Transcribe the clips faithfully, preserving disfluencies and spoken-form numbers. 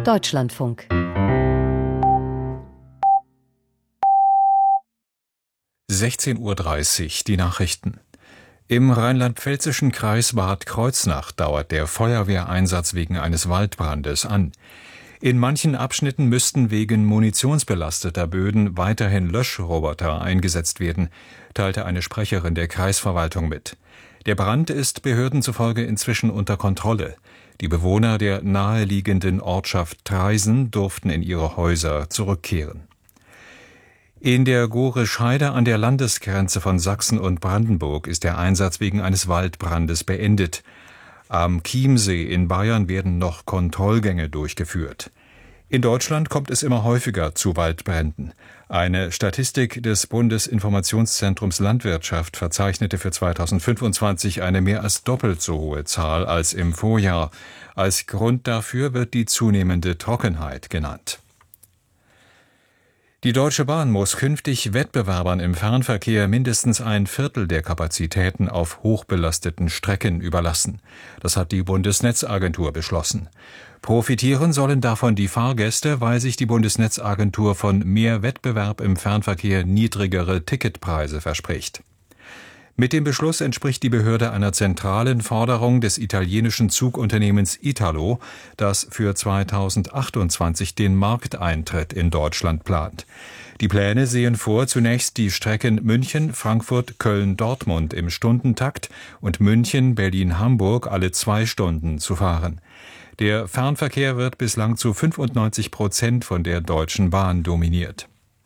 Deutschlandfunk. sechzehn Uhr dreißig, die Nachrichten. Im rheinland-pfälzischen Kreis Bad Kreuznach dauert der Feuerwehreinsatz wegen eines Waldbrandes an. In manchen Abschnitten müssten wegen munitionsbelasteter Böden weiterhin Löschroboter eingesetzt werden, teilte eine Sprecherin der Kreisverwaltung mit. Der Brand ist Behörden zufolge inzwischen unter Kontrolle. Die Bewohner der naheliegenden Ortschaft Traisen durften in ihre Häuser zurückkehren. In der Gorescheide an der Landesgrenze von Sachsen und Brandenburg ist der Einsatz wegen eines Waldbrandes beendet. Am Chiemsee in Bayern werden noch Kontrollgänge durchgeführt. In Deutschland kommt es immer häufiger zu Waldbränden. Eine Statistik des Bundesinformationszentrums Landwirtschaft verzeichnete für zweitausendfünfundzwanzig eine mehr als doppelt so hohe Zahl als im Vorjahr. Als Grund dafür wird die zunehmende Trockenheit genannt. Die Deutsche Bahn muss künftig Wettbewerbern im Fernverkehr mindestens ein Viertel der Kapazitäten auf hochbelasteten Strecken überlassen. Das hat die Bundesnetzagentur beschlossen. Profitieren sollen davon die Fahrgäste, weil sich die Bundesnetzagentur von mehr Wettbewerb im Fernverkehr niedrigere Ticketpreise verspricht. Mit dem Beschluss entspricht die Behörde einer zentralen Forderung des italienischen Zugunternehmens Italo, das für zweitausendachtundzwanzig den Markteintritt in Deutschland plant. Die Pläne sehen vor, zunächst die Strecken München, Frankfurt, Köln, Dortmund im Stundentakt und München, Berlin, Hamburg alle zwei Stunden zu fahren. Der Fernverkehr wird bislang zu fünfundneunzig Prozent von der Deutschen Bahn dominiert.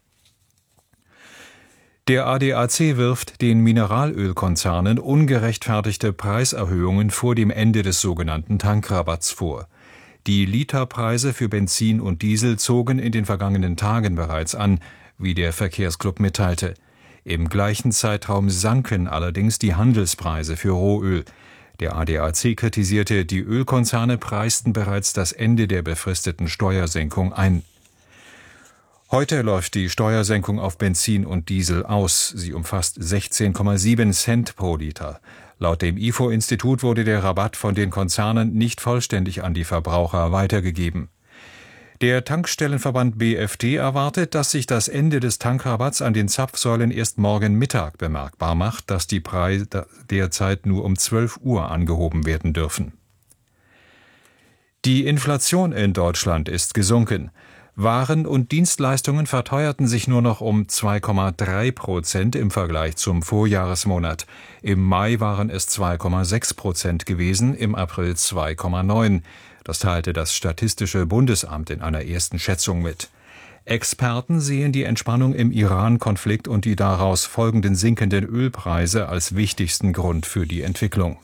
Der A D A C wirft den Mineralölkonzernen ungerechtfertigte Preiserhöhungen vor dem Ende des sogenannten Tankrabatts vor. Die Literpreise für Benzin und Diesel zogen in den vergangenen Tagen bereits an, wie der Verkehrsclub mitteilte. Im gleichen Zeitraum sanken allerdings die Handelspreise für Rohöl. Der A D A C kritisierte, die Ölkonzerne preisten bereits das Ende der befristeten Steuersenkung ein. Heute läuft die Steuersenkung auf Benzin und Diesel aus. Sie umfasst sechzehn Komma sieben Cent pro Liter. Laut dem I F O-Institut wurde der Rabatt von den Konzernen nicht vollständig an die Verbraucher weitergegeben. Der Tankstellenverband B F T erwartet, dass sich das Ende des Tankrabatts an den Zapfsäulen erst morgen Mittag bemerkbar macht, dass die Preise derzeit nur um zwölf Uhr angehoben werden dürfen. Die Inflation in Deutschland ist gesunken. Waren und Dienstleistungen verteuerten sich nur noch um zwei Komma drei Prozent im Vergleich zum Vorjahresmonat. Im Mai waren es zwei Komma sechs Prozent gewesen, im April zwei Komma neun. Das teilte das Statistische Bundesamt in einer ersten Schätzung mit. Experten sehen die Entspannung im Iran-Konflikt und die daraus folgenden sinkenden Ölpreise als wichtigsten Grund für die Entwicklung.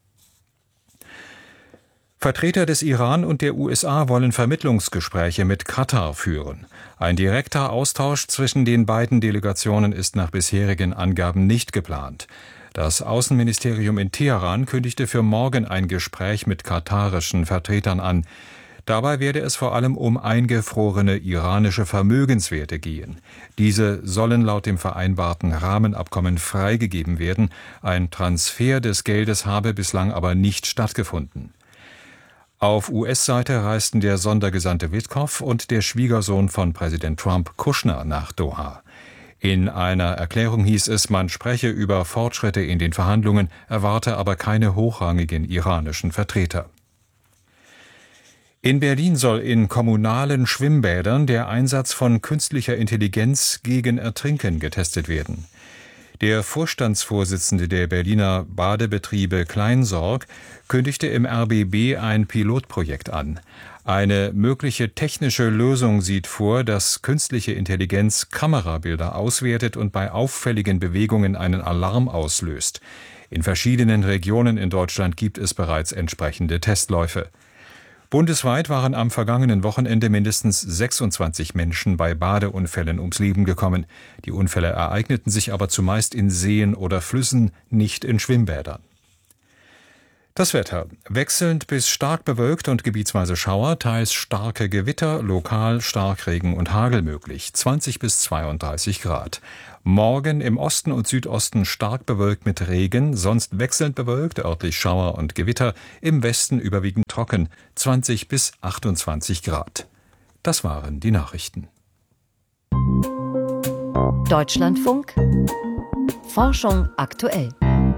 Vertreter des Iran und der U S A wollen Vermittlungsgespräche mit Katar führen. Ein direkter Austausch zwischen den beiden Delegationen ist nach bisherigen Angaben nicht geplant. Das Außenministerium in Teheran kündigte für morgen ein Gespräch mit katarischen Vertretern an. Dabei werde es vor allem um eingefrorene iranische Vermögenswerte gehen. Diese sollen laut dem vereinbarten Rahmenabkommen freigegeben werden. Ein Transfer des Geldes habe bislang aber nicht stattgefunden. Auf U S-Seite reisten der Sondergesandte Witkoff und der Schwiegersohn von Präsident Trump, Kushner, nach Doha. In einer Erklärung hieß es, man spreche über Fortschritte in den Verhandlungen, erwarte aber keine hochrangigen iranischen Vertreter. In Berlin soll in kommunalen Schwimmbädern der Einsatz von künstlicher Intelligenz gegen Ertrinken getestet werden. Der Vorstandsvorsitzende der Berliner Badebetriebe Kleinsorg kündigte im R B B ein Pilotprojekt an. Eine mögliche technische Lösung sieht vor, dass künstliche Intelligenz Kamerabilder auswertet und bei auffälligen Bewegungen einen Alarm auslöst. In verschiedenen Regionen in Deutschland gibt es bereits entsprechende Testläufe. Bundesweit waren am vergangenen Wochenende mindestens sechsundzwanzig Menschen bei Badeunfällen ums Leben gekommen. Die Unfälle ereigneten sich aber zumeist in Seen oder Flüssen, nicht in Schwimmbädern. Das Wetter. Wechselnd bis stark bewölkt und gebietsweise Schauer, teils starke Gewitter, lokal Starkregen und Hagel möglich. zwanzig bis zweiunddreißig Grad. Morgen im Osten und Südosten stark bewölkt mit Regen, sonst wechselnd bewölkt, örtlich Schauer und Gewitter, im Westen überwiegend trocken, zwanzig bis achtundzwanzig Grad. Das waren die Nachrichten. Deutschlandfunk Forschung aktuell.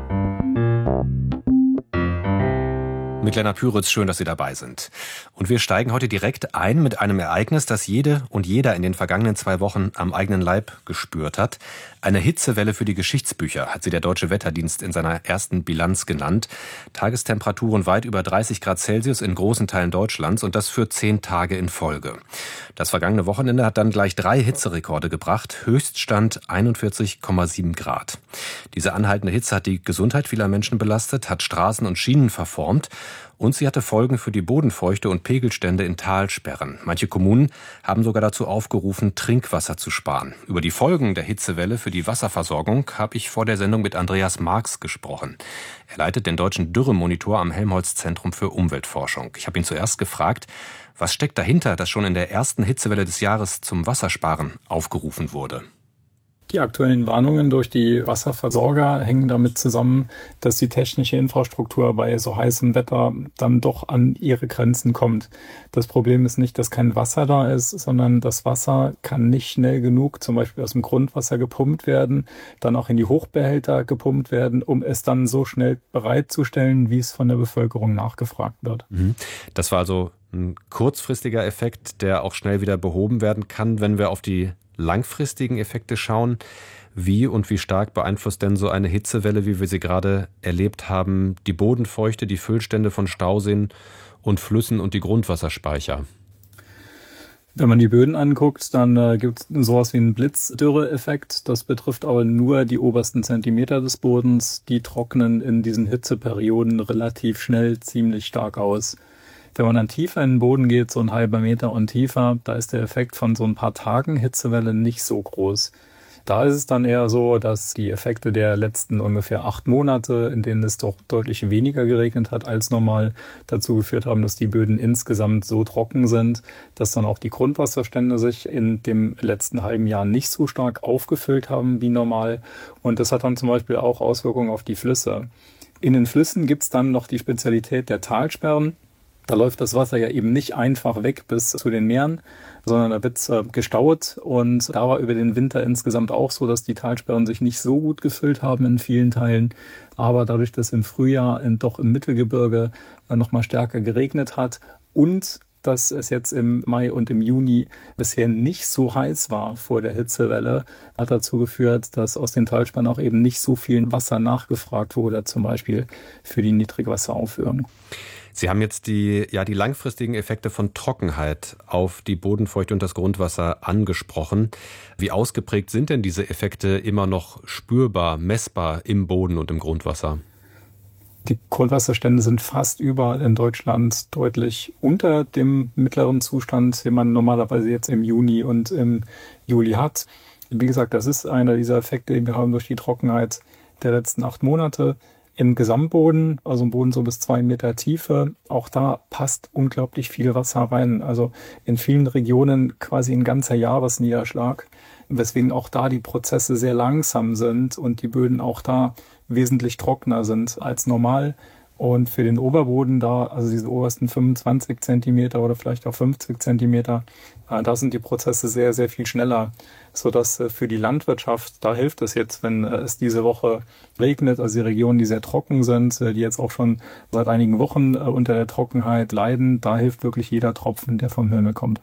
Mit Lennart Püritz, schön, dass Sie dabei sind. Und wir steigen heute direkt ein mit einem Ereignis, das jede und jeder in den vergangenen zwei Wochen am eigenen Leib gespürt hat. Eine Hitzewelle für die Geschichtsbücher, hat sie der Deutsche Wetterdienst in seiner ersten Bilanz genannt. Tagestemperaturen weit über dreißig Grad Celsius in großen Teilen Deutschlands und das für zehn Tage in Folge. Das vergangene Wochenende hat dann gleich drei Hitzerekorde gebracht. Höchststand einundvierzig Komma sieben Grad. Diese anhaltende Hitze hat die Gesundheit vieler Menschen belastet, hat Straßen und Schienen verformt. Und sie hatte Folgen für die Bodenfeuchte und Pegelstände in Talsperren. Manche Kommunen haben sogar dazu aufgerufen, Trinkwasser zu sparen. Über die Folgen der Hitzewelle für die Wasserversorgung habe ich vor der Sendung mit Andreas Marx gesprochen. Er leitet den deutschen Dürremonitor am Helmholtz-Zentrum für Umweltforschung. Ich habe ihn zuerst gefragt, was steckt dahinter, dass schon in der ersten Hitzewelle des Jahres zum Wassersparen aufgerufen wurde. Die aktuellen Warnungen durch die Wasserversorger hängen damit zusammen, dass die technische Infrastruktur bei so heißem Wetter dann doch an ihre Grenzen kommt. Das Problem ist nicht, dass kein Wasser da ist, sondern das Wasser kann nicht schnell genug, zum Beispiel aus dem Grundwasser gepumpt werden, dann auch in die Hochbehälter gepumpt werden, um es dann so schnell bereitzustellen, wie es von der Bevölkerung nachgefragt wird. Das war also ein kurzfristiger Effekt, der auch schnell wieder behoben werden kann, wenn wir auf die langfristigen Effekte schauen. Wie und wie stark beeinflusst denn so eine Hitzewelle, wie wir sie gerade erlebt haben, die Bodenfeuchte, die Füllstände von Stauseen und Flüssen und die Grundwasserspeicher? Wenn man die Böden anguckt, dann äh, gibt es sowas wie einen Blitzdürre-Effekt. Das betrifft aber nur die obersten Zentimeter des Bodens. Die trocknen in diesen Hitzeperioden relativ schnell ziemlich stark aus. Wenn man dann tiefer in den Boden geht, so ein halber Meter und tiefer, da ist der Effekt von so ein paar Tagen Hitzewelle nicht so groß. Da ist es dann eher so, dass die Effekte der letzten ungefähr acht Monate, in denen es doch deutlich weniger geregnet hat als normal, dazu geführt haben, dass die Böden insgesamt so trocken sind, dass dann auch die Grundwasserstände sich in dem letzten halben Jahr nicht so stark aufgefüllt haben wie normal. Und das hat dann zum Beispiel auch Auswirkungen auf die Flüsse. In den Flüssen gibt es dann noch die Spezialität der Talsperren. Da läuft das Wasser ja eben nicht einfach weg bis zu den Meeren, sondern da wird es äh, gestaut. Und da war über den Winter insgesamt auch so, dass die Talsperren sich nicht so gut gefüllt haben in vielen Teilen. Aber dadurch, dass im Frühjahr in, doch im Mittelgebirge äh, nochmal stärker geregnet hat und dass es jetzt im Mai und im Juni bisher nicht so heiß war vor der Hitzewelle, hat dazu geführt, dass aus den Talsperren auch eben nicht so viel Wasser nachgefragt wurde, zum Beispiel für die Niedrigwasseraufführung. Sie haben jetzt die, ja, die langfristigen Effekte von Trockenheit auf die Bodenfeuchte und das Grundwasser angesprochen. Wie ausgeprägt sind denn diese Effekte immer noch spürbar, messbar im Boden und im Grundwasser? Die Grundwasserstände sind fast überall in Deutschland deutlich unter dem mittleren Zustand, den man normalerweise jetzt im Juni und im Juli hat. Wie gesagt, das ist einer dieser Effekte, die wir haben durch die Trockenheit der letzten acht Monate. Im Gesamtboden, also im Boden so bis zwei Meter Tiefe, auch da passt unglaublich viel Wasser rein. Also in vielen Regionen quasi ein ganzer Jahresniederschlag, weswegen auch da die Prozesse sehr langsam sind und die Böden auch da wesentlich trockener sind als normal. Und für den Oberboden da, also diese obersten fünfundzwanzig Zentimeter oder vielleicht auch fünfzig Zentimeter, äh, da sind die Prozesse sehr, sehr viel schneller, sodass äh, für die Landwirtschaft, da hilft es jetzt, wenn äh, es diese Woche regnet, also die Regionen, die sehr trocken sind, äh, die jetzt auch schon seit einigen Wochen äh, unter der Trockenheit leiden, da hilft wirklich jeder Tropfen, der vom Himmel kommt.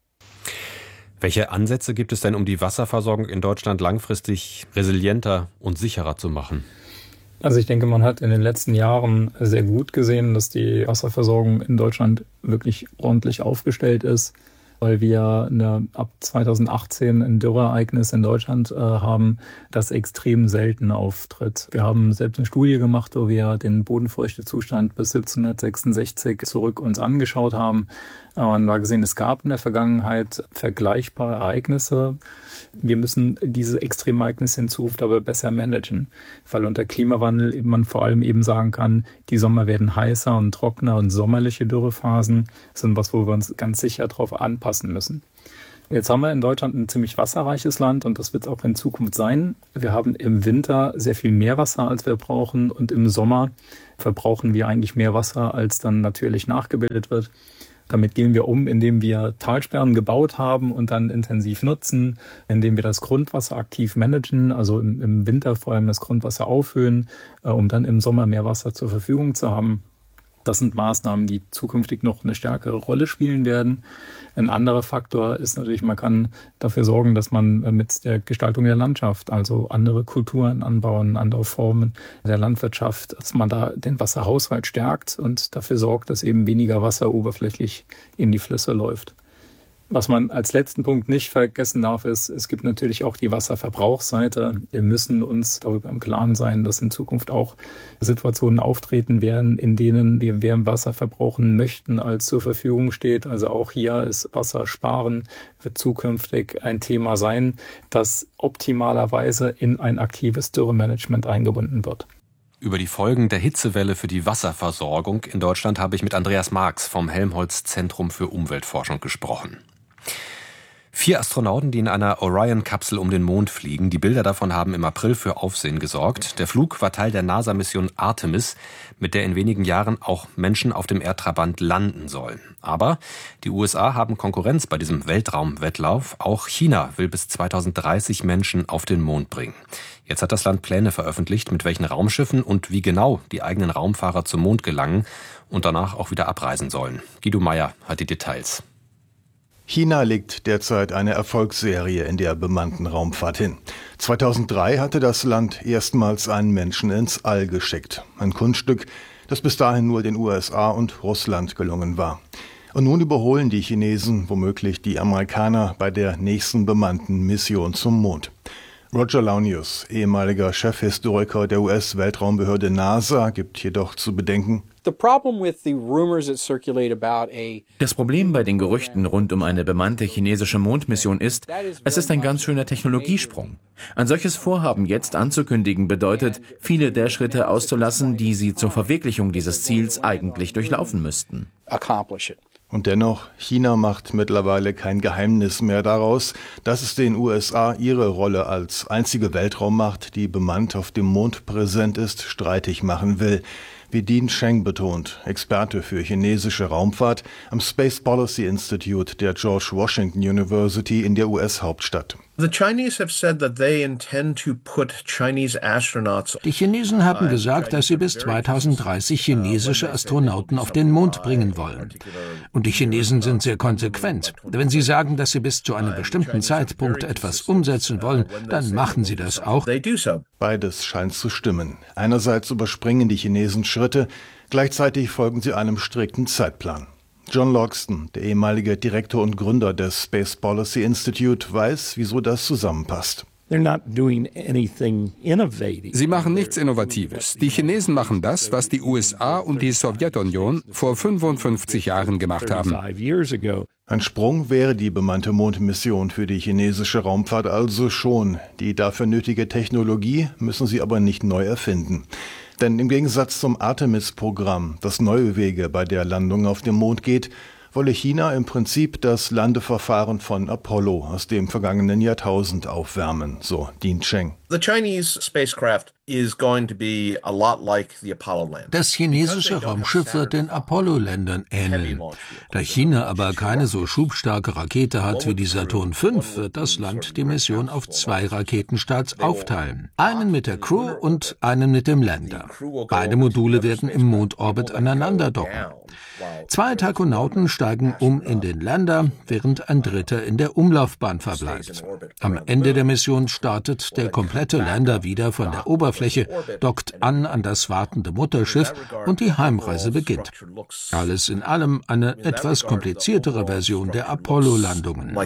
Welche Ansätze gibt es denn, um die Wasserversorgung in Deutschland langfristig resilienter und sicherer zu machen? Also ich denke, man hat in den letzten Jahren sehr gut gesehen, dass die Wasserversorgung in Deutschland wirklich ordentlich aufgestellt ist. weil wir eine, ab zweitausendachtzehn ein Dürreereignis in Deutschland äh, haben, das extrem selten auftritt. Wir haben selbst eine Studie gemacht, wo wir den Bodenfeuchtezustand bis siebzehnhundertsechsundsechzig zurück uns angeschaut haben. Man war gesehen, es gab in der Vergangenheit vergleichbare Ereignisse. Wir müssen diese Extremereignisse in Zukunft aber besser managen, weil unter Klimawandel man vor allem eben sagen kann, die Sommer werden heißer und trockener und sommerliche Dürrephasen sind was, wo wir uns ganz sicher darauf anpassen müssen. Jetzt haben wir in Deutschland ein ziemlich wasserreiches Land und das wird es auch in Zukunft sein. Wir haben im Winter sehr viel mehr Wasser, als wir brauchen, und im Sommer verbrauchen wir eigentlich mehr Wasser, als dann natürlich nachgebildet wird. Damit gehen wir um, indem wir Talsperren gebaut haben und dann intensiv nutzen, indem wir das Grundwasser aktiv managen, also im, im Winter vor allem das Grundwasser aufhöhen, äh, um dann im Sommer mehr Wasser zur Verfügung zu haben. Das sind Maßnahmen, die zukünftig noch eine stärkere Rolle spielen werden. Ein anderer Faktor ist natürlich, man kann dafür sorgen, dass man mit der Gestaltung der Landschaft, also andere Kulturen anbauen, andere Formen der Landwirtschaft, dass man da den Wasserhaushalt stärkt und dafür sorgt, dass eben weniger Wasser oberflächlich in die Flüsse läuft. Was man als letzten Punkt nicht vergessen darf, ist, es gibt natürlich auch die Wasserverbrauchsseite. Wir müssen uns darüber im Klaren sein, dass in Zukunft auch Situationen auftreten werden, in denen wir mehr Wasser verbrauchen möchten, als zur Verfügung steht. Also auch hier ist Wassersparen wird zukünftig ein Thema sein, das optimalerweise in ein aktives Dürremanagement eingebunden wird. Über die Folgen der Hitzewelle für die Wasserversorgung in Deutschland habe ich mit Andreas Marx vom Helmholtz-Zentrum für Umweltforschung gesprochen. Vier Astronauten, die in einer Orion-Kapsel um den Mond fliegen. Die Bilder davon haben im April für Aufsehen gesorgt. Der Flug war Teil der NASA-Mission Artemis, mit der in wenigen Jahren auch Menschen auf dem Erdtrabant landen sollen. Aber die U S A haben Konkurrenz bei diesem Weltraumwettlauf. Auch China will bis zweitausenddreißig Menschen auf den Mond bringen. Jetzt hat das Land Pläne veröffentlicht, mit welchen Raumschiffen und wie genau die eigenen Raumfahrer zum Mond gelangen und danach auch wieder abreisen sollen. Guido Meyer hat die Details. China legt derzeit eine Erfolgsserie in der bemannten Raumfahrt hin. zweitausenddrei hatte das Land erstmals einen Menschen ins All geschickt. Ein Kunststück, das bis dahin nur den U S A und Russland gelungen war. Und nun überholen die Chinesen womöglich die Amerikaner bei der nächsten bemannten Mission zum Mond. Roger Launius, ehemaliger Chefhistoriker der U S-Weltraumbehörde NASA, gibt jedoch zu bedenken: Das Problem bei den Gerüchten rund um eine bemannte chinesische Mondmission ist, es ist ein ganz schöner Technologiesprung. Ein solches Vorhaben jetzt anzukündigen bedeutet, viele der Schritte auszulassen, die sie zur Verwirklichung dieses Ziels eigentlich durchlaufen müssten. Und dennoch, China macht mittlerweile kein Geheimnis mehr daraus, dass es den U S A ihre Rolle als einzige Weltraummacht, die bemannt auf dem Mond präsent ist, streitig machen will. Wie Dean Cheng betont, Experte für chinesische Raumfahrt am Space Policy Institute der George Washington University in der U S-Hauptstadt. Die Chinesen haben gesagt, dass sie bis zweitausenddreißig chinesische Astronauten auf den Mond bringen wollen. Und die Chinesen sind sehr konsequent. Wenn sie sagen, dass sie bis zu einem bestimmten Zeitpunkt etwas umsetzen wollen, dann machen sie das auch. Beides scheint zu stimmen. Einerseits überspringen die Chinesen Schritte, gleichzeitig folgen sie einem strikten Zeitplan. John Logston, der ehemalige Direktor und Gründer des Space Policy Institute, weiß, wieso das zusammenpasst. Sie machen nichts Innovatives. Die Chinesen machen das, was die U S A und die Sowjetunion vor fünfundfünfzig Jahren gemacht haben. Ein Sprung wäre die bemannte Mondmission für die chinesische Raumfahrt also schon. Die dafür nötige Technologie müssen sie aber nicht neu erfinden. Denn im Gegensatz zum Artemis-Programm, das neue Wege bei der Landung auf dem Mond geht, wolle China im Prinzip das Landeverfahren von Apollo aus dem vergangenen Jahrtausend aufwärmen, so Dean Cheng. Das chinesische Raumschiff wird den Apollo-Ländern ähneln. Da China aber keine so schubstarke Rakete hat wie die Saturn fünf, wird das Land die Mission auf zwei Raketenstarts aufteilen. Einen mit der Crew und einen mit dem Lander. Beide Module werden im Mondorbit aneinander docken. Zwei Takonauten steigen um in den Lander, während ein dritter in der Umlaufbahn verbleibt. Am Ende der Mission startet der komplette Lander wieder von der Oberfläche Oberfläche, dockt an an das wartende Mutterschiff und die Heimreise beginnt. Alles in allem eine etwas kompliziertere Version der Apollo-Landungen.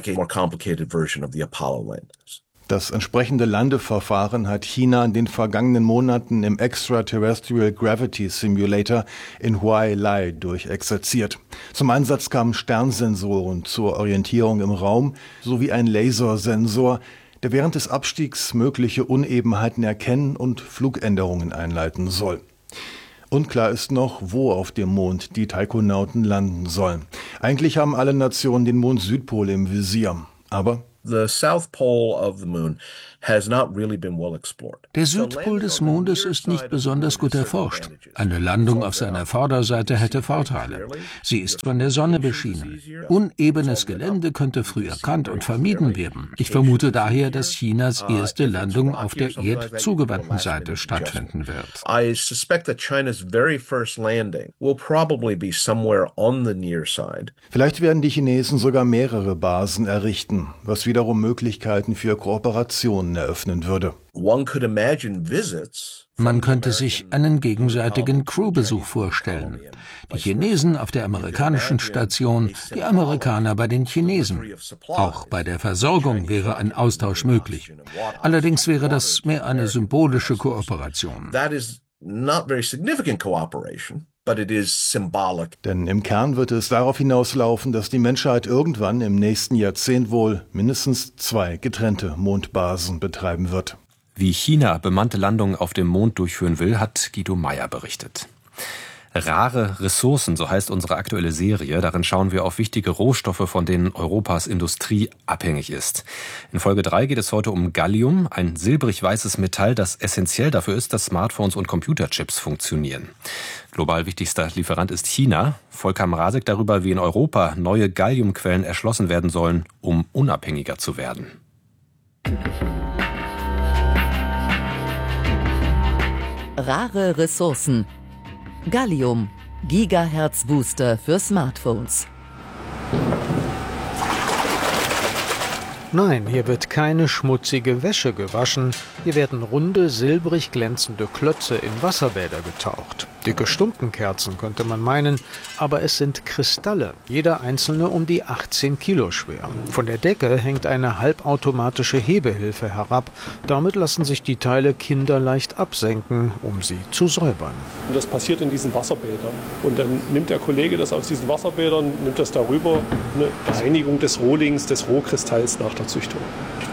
Das entsprechende Landeverfahren hat China in den vergangenen Monaten im Extraterrestrial Gravity Simulator in Huailai durchexerziert. Zum Einsatz kamen Sternsensoren zur Orientierung im Raum sowie ein Lasersensor, der während des Abstiegs mögliche Unebenheiten erkennen und Flugänderungen einleiten soll. Unklar ist noch, wo auf dem Mond die Taikonauten landen sollen. Eigentlich haben alle Nationen den Mond-Südpol im Visier, aber Der Südpol des Mondes ist nicht besonders gut erforscht. Eine Landung auf seiner Vorderseite hätte Vorteile. Sie ist von der Sonne beschienen. Unebenes Gelände könnte früh erkannt und vermieden werden. Ich vermute daher, dass Chinas erste Landung auf der erdzugewandten Seite stattfinden wird. Vielleicht werden die Chinesen sogar mehrere Basen errichten, was wiederum Möglichkeiten für Kooperationen eröffnen würde. Man könnte sich einen gegenseitigen Crewbesuch vorstellen. Die Chinesen auf der amerikanischen Station, die Amerikaner bei den Chinesen. Auch bei der Versorgung wäre ein Austausch möglich. Allerdings wäre das mehr eine symbolische Kooperation. Denn im Kern wird es darauf hinauslaufen, dass die Menschheit irgendwann im nächsten Jahrzehnt wohl mindestens zwei getrennte Mondbasen betreiben wird. Wie China bemannte Landungen auf dem Mond durchführen will, hat Guido Meyer berichtet. Rare Ressourcen, so heißt unsere aktuelle Serie. Darin schauen wir auf wichtige Rohstoffe, von denen Europas Industrie abhängig ist. In Folge drei geht es heute um Gallium, ein silbrig-weißes Metall, das essentiell dafür ist, dass Smartphones und Computerchips funktionieren. Global wichtigster Lieferant ist China. Volker Mrazek darüber, wie in Europa neue Galliumquellen erschlossen werden sollen, um unabhängiger zu werden. Rare Ressourcen. Gallium, Gigahertz-Booster für Smartphones. Nein, hier wird keine schmutzige Wäsche gewaschen. Hier werden runde, silbrig glänzende Klötze in Wasserbäder getaucht. Dicke Stumpenkerzen könnte man meinen, aber es sind Kristalle, jeder einzelne um die achtzehn Kilo schwer. Von der Decke hängt eine halbautomatische Hebehilfe herab. Damit lassen sich die Teile kinderleicht absenken, um sie zu säubern. Und das passiert in diesen Wasserbädern. Und dann nimmt der Kollege das aus diesen Wasserbädern, nimmt das darüber, eine Reinigung des Rohlings, des Rohkristalls nach der Züchtung.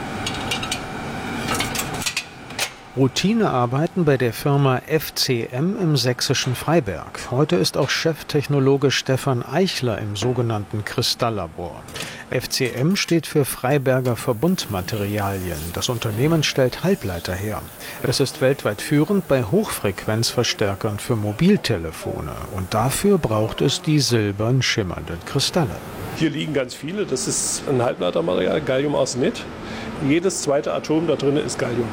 Routinearbeiten bei der Firma F C M im sächsischen Freiberg. Heute ist auch Cheftechnologe Stefan Eichler im sogenannten Kristalllabor. F C M steht für Freiberger Verbundmaterialien. Das Unternehmen stellt Halbleiter her. Es ist weltweit führend bei Hochfrequenzverstärkern für Mobiltelefone. Und dafür braucht es die silbern schimmernden Kristalle. Hier liegen ganz viele. Das ist ein Halbleitermaterial, Galliumarsenid. Jedes zweite Atom da drin ist Gallium.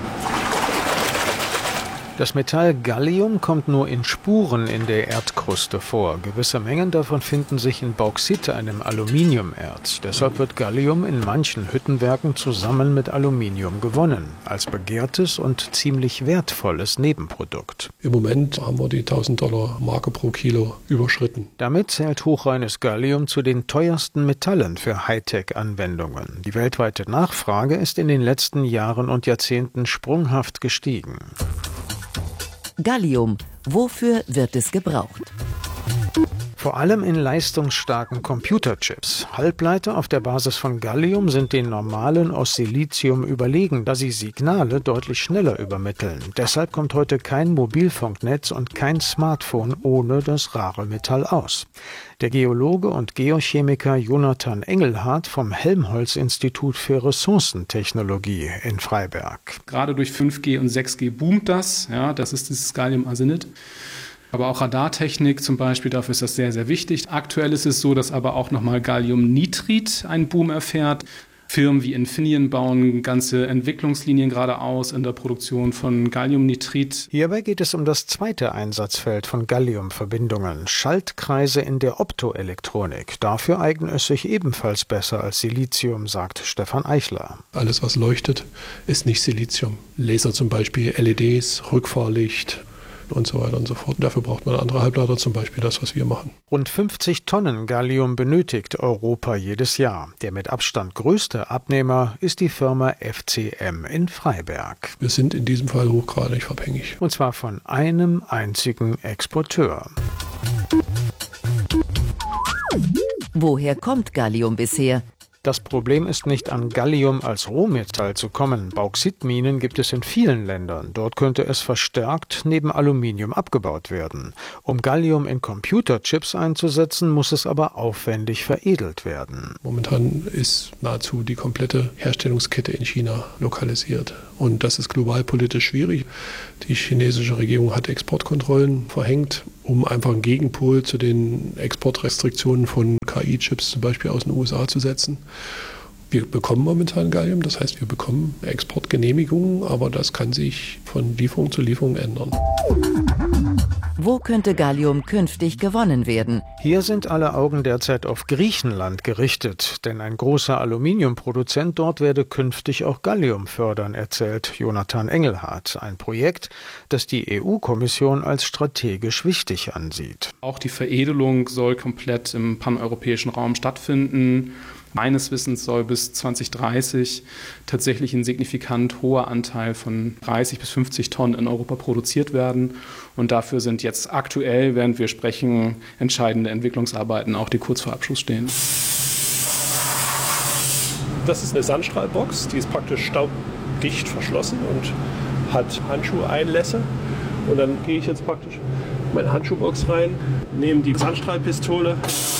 Das Metall Gallium kommt nur in Spuren in der Erdkruste vor. Gewisse Mengen davon finden sich in Bauxit, einem Aluminiumerz. Deshalb wird Gallium in manchen Hüttenwerken zusammen mit Aluminium gewonnen, als begehrtes und ziemlich wertvolles Nebenprodukt. Im Moment haben wir die tausend Dollar Marke pro Kilo überschritten. Damit zählt hochreines Gallium zu den teuersten Metallen für Hightech-Anwendungen. Die weltweite Nachfrage ist in den letzten Jahren und Jahrzehnten sprunghaft gestiegen. Gallium, wofür wird es gebraucht? Vor allem in leistungsstarken Computerchips. Halbleiter auf der Basis von Gallium sind den normalen aus Silizium überlegen, da sie Signale deutlich schneller übermitteln. Deshalb kommt heute kein Mobilfunknetz und kein Smartphone ohne das rare Metall aus. Der Geologe und Geochemiker Jonathan Engelhardt vom Helmholtz-Institut für Ressourcentechnologie in Freiberg. Gerade durch fünf G und sechs G boomt das. Ja, das ist dieses Galliumarsenid. Aber auch Radartechnik zum Beispiel, dafür ist das sehr, sehr wichtig. Aktuell ist es so, dass aber auch nochmal Galliumnitrid einen Boom erfährt. Firmen wie Infineon bauen ganze Entwicklungslinien gerade aus in der Produktion von Galliumnitrid. Hierbei geht es um das zweite Einsatzfeld von Galliumverbindungen, Schaltkreise in der Optoelektronik. Dafür eignet es sich ebenfalls besser als Silizium, sagt Stefan Eichler. Alles, was leuchtet, ist nicht Silizium. Laser zum Beispiel, L E Ds, Rückfahrlicht und so weiter und so fort. Dafür braucht man andere Halbleiter, zum Beispiel das, was wir machen. Rund fünfzig Tonnen Gallium benötigt Europa jedes Jahr. Der mit Abstand größte Abnehmer ist die Firma F C M in Freiberg. Wir sind in diesem Fall hochgradig abhängig. Und zwar von einem einzigen Exporteur. Woher kommt Gallium bisher? Das Problem ist nicht, an Gallium als Rohmetall zu kommen. Bauxitminen gibt es in vielen Ländern. Dort könnte es verstärkt neben Aluminium abgebaut werden. Um Gallium in Computerchips einzusetzen, muss es aber aufwendig veredelt werden. Momentan ist nahezu die komplette Herstellungskette in China lokalisiert. Und das ist global politisch schwierig. Die chinesische Regierung hat Exportkontrollen verhängt, um einfach einen Gegenpol zu den Exportrestriktionen von K I-Chips zum Beispiel aus den U S A zu setzen. Wir bekommen momentan Gallium, das heißt, wir bekommen Exportgenehmigungen, aber das kann sich von Lieferung zu Lieferung ändern. Wo könnte Gallium künftig gewonnen werden? Hier sind alle Augen derzeit auf Griechenland gerichtet, denn ein großer Aluminiumproduzent dort werde künftig auch Gallium fördern, erzählt Jonathan Engelhardt. Ein Projekt, das die E U-Kommission als strategisch wichtig ansieht. Auch die Veredelung soll komplett im paneuropäischen Raum stattfinden. Meines Wissens soll bis zwanzig dreißig tatsächlich ein signifikant hoher Anteil von dreißig bis fünfzig Tonnen in Europa produziert werden. Und dafür sind jetzt aktuell, während wir sprechen, entscheidende Entwicklungsarbeiten, auch die kurz vor Abschluss stehen. Das ist eine Sandstrahlbox, die ist praktisch staubdicht verschlossen und hat Handschuheinlässe. Und dann gehe ich jetzt praktisch in meine Handschuhbox rein, nehme die Sandstrahlpistole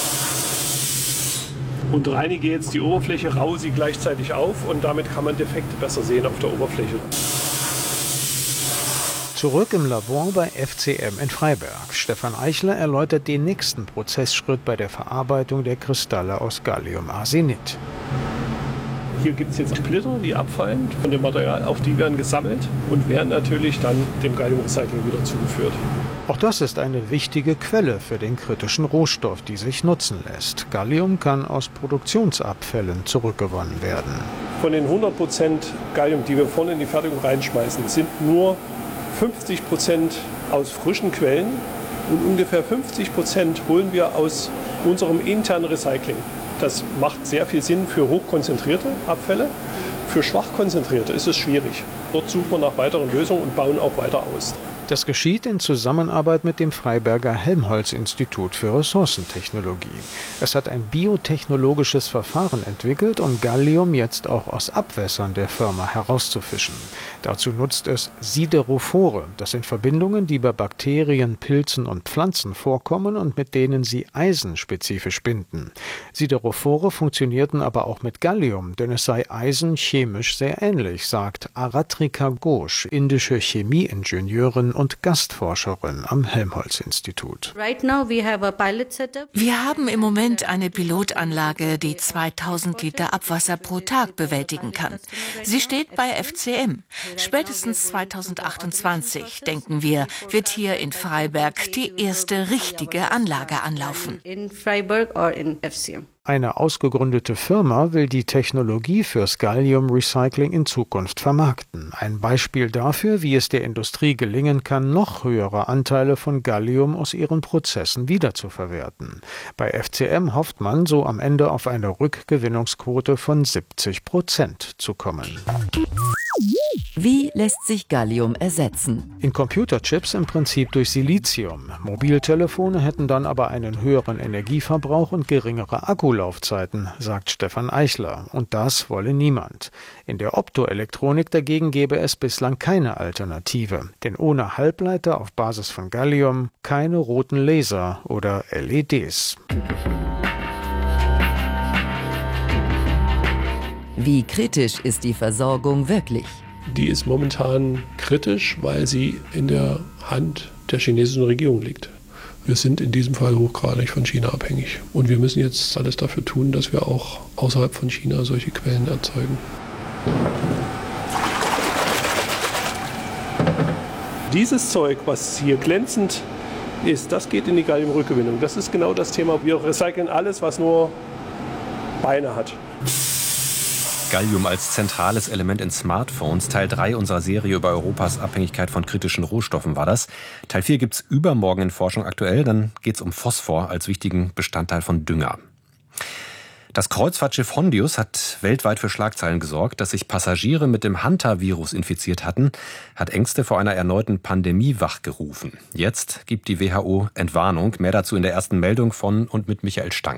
und reinige jetzt die Oberfläche, raue sie gleichzeitig auf und damit kann man Defekte besser sehen auf der Oberfläche. Zurück im Labor bei F C M in Freiberg. Stefan Eichler erläutert den nächsten Prozessschritt bei der Verarbeitung der Kristalle aus Galliumarsenid. Hier gibt es jetzt Splitter, die abfallen von dem Material, auch die werden gesammelt und werden natürlich dann dem Galliumrecycling wieder zugeführt. Auch das ist eine wichtige Quelle für den kritischen Rohstoff, die sich nutzen lässt. Gallium kann aus Produktionsabfällen zurückgewonnen werden. Von den hundert Prozent Gallium, die wir vorne in die Fertigung reinschmeißen, sind nur fünfzig Prozent aus frischen Quellen und ungefähr fünfzig Prozent holen wir aus unserem internen Recycling. Das macht sehr viel Sinn für hochkonzentrierte Abfälle. Für schwach konzentrierte ist es schwierig. Dort suchen wir nach weiteren Lösungen und bauen auch weiter aus. Das geschieht in Zusammenarbeit mit dem Freiberger Helmholtz-Institut für Ressourcentechnologie. Es hat ein biotechnologisches Verfahren entwickelt, um Gallium jetzt auch aus Abwässern der Firma herauszufischen. Dazu nutzt es Siderophore. Das sind Verbindungen, die bei Bakterien, Pilzen und Pflanzen vorkommen und mit denen sie Eisen spezifisch binden. Siderophore funktionierten aber auch mit Gallium, denn es sei Eisen chemisch sehr ähnlich, sagt Aratrika Ghosh, indische Chemieingenieurin und Gastforscherin am Helmholtz-Institut. Wir haben im Moment eine Pilotanlage, die zweitausend Liter Abwasser pro Tag bewältigen kann. Sie steht bei F C M. Spätestens zweitausendachtundzwanzig, denken wir, wird hier in Freiberg die erste richtige Anlage anlaufen. Eine ausgegründete Firma will die Technologie fürs Gallium-Recycling in Zukunft vermarkten. Ein Beispiel dafür, wie es der Industrie gelingen kann, noch höhere Anteile von Gallium aus ihren Prozessen wiederzuverwerten. Bei F C M hofft man, so am Ende auf eine Rückgewinnungsquote von siebzig Prozent zu kommen. Wie lässt sich Gallium ersetzen? In Computerchips im Prinzip durch Silizium. Mobiltelefone hätten dann aber einen höheren Energieverbrauch und geringere Akkulaufzeiten, sagt Stefan Eichler. Und das wolle niemand. In der Optoelektronik dagegen gäbe es bislang keine Alternative. Denn ohne Halbleiter auf Basis von Gallium keine roten Laser oder L E Ds. Wie kritisch ist die Versorgung wirklich? Die ist momentan kritisch, weil sie in der Hand der chinesischen Regierung liegt. Wir sind in diesem Fall hochgradig von China abhängig. Und wir müssen jetzt alles dafür tun, dass wir auch außerhalb von China solche Quellen erzeugen. Dieses Zeug, was hier glänzend ist, das geht in die Galliumrückgewinnung. Das ist genau das Thema. Wir recyceln alles, was nur Beine hat. Gallium als zentrales Element in Smartphones. Teil drei unserer Serie über Europas Abhängigkeit von kritischen Rohstoffen war das. Teil vier gibt's übermorgen in Forschung aktuell. Dann geht's um Phosphor als wichtigen Bestandteil von Dünger. Das Kreuzfahrtschiff Hondius hat weltweit für Schlagzeilen gesorgt. Dass sich Passagiere mit dem Hanta-Virus infiziert hatten, hat Ängste vor einer erneuten Pandemie wachgerufen. Jetzt gibt die W H O Entwarnung. Mehr dazu in der ersten Meldung von und mit Michael Stang.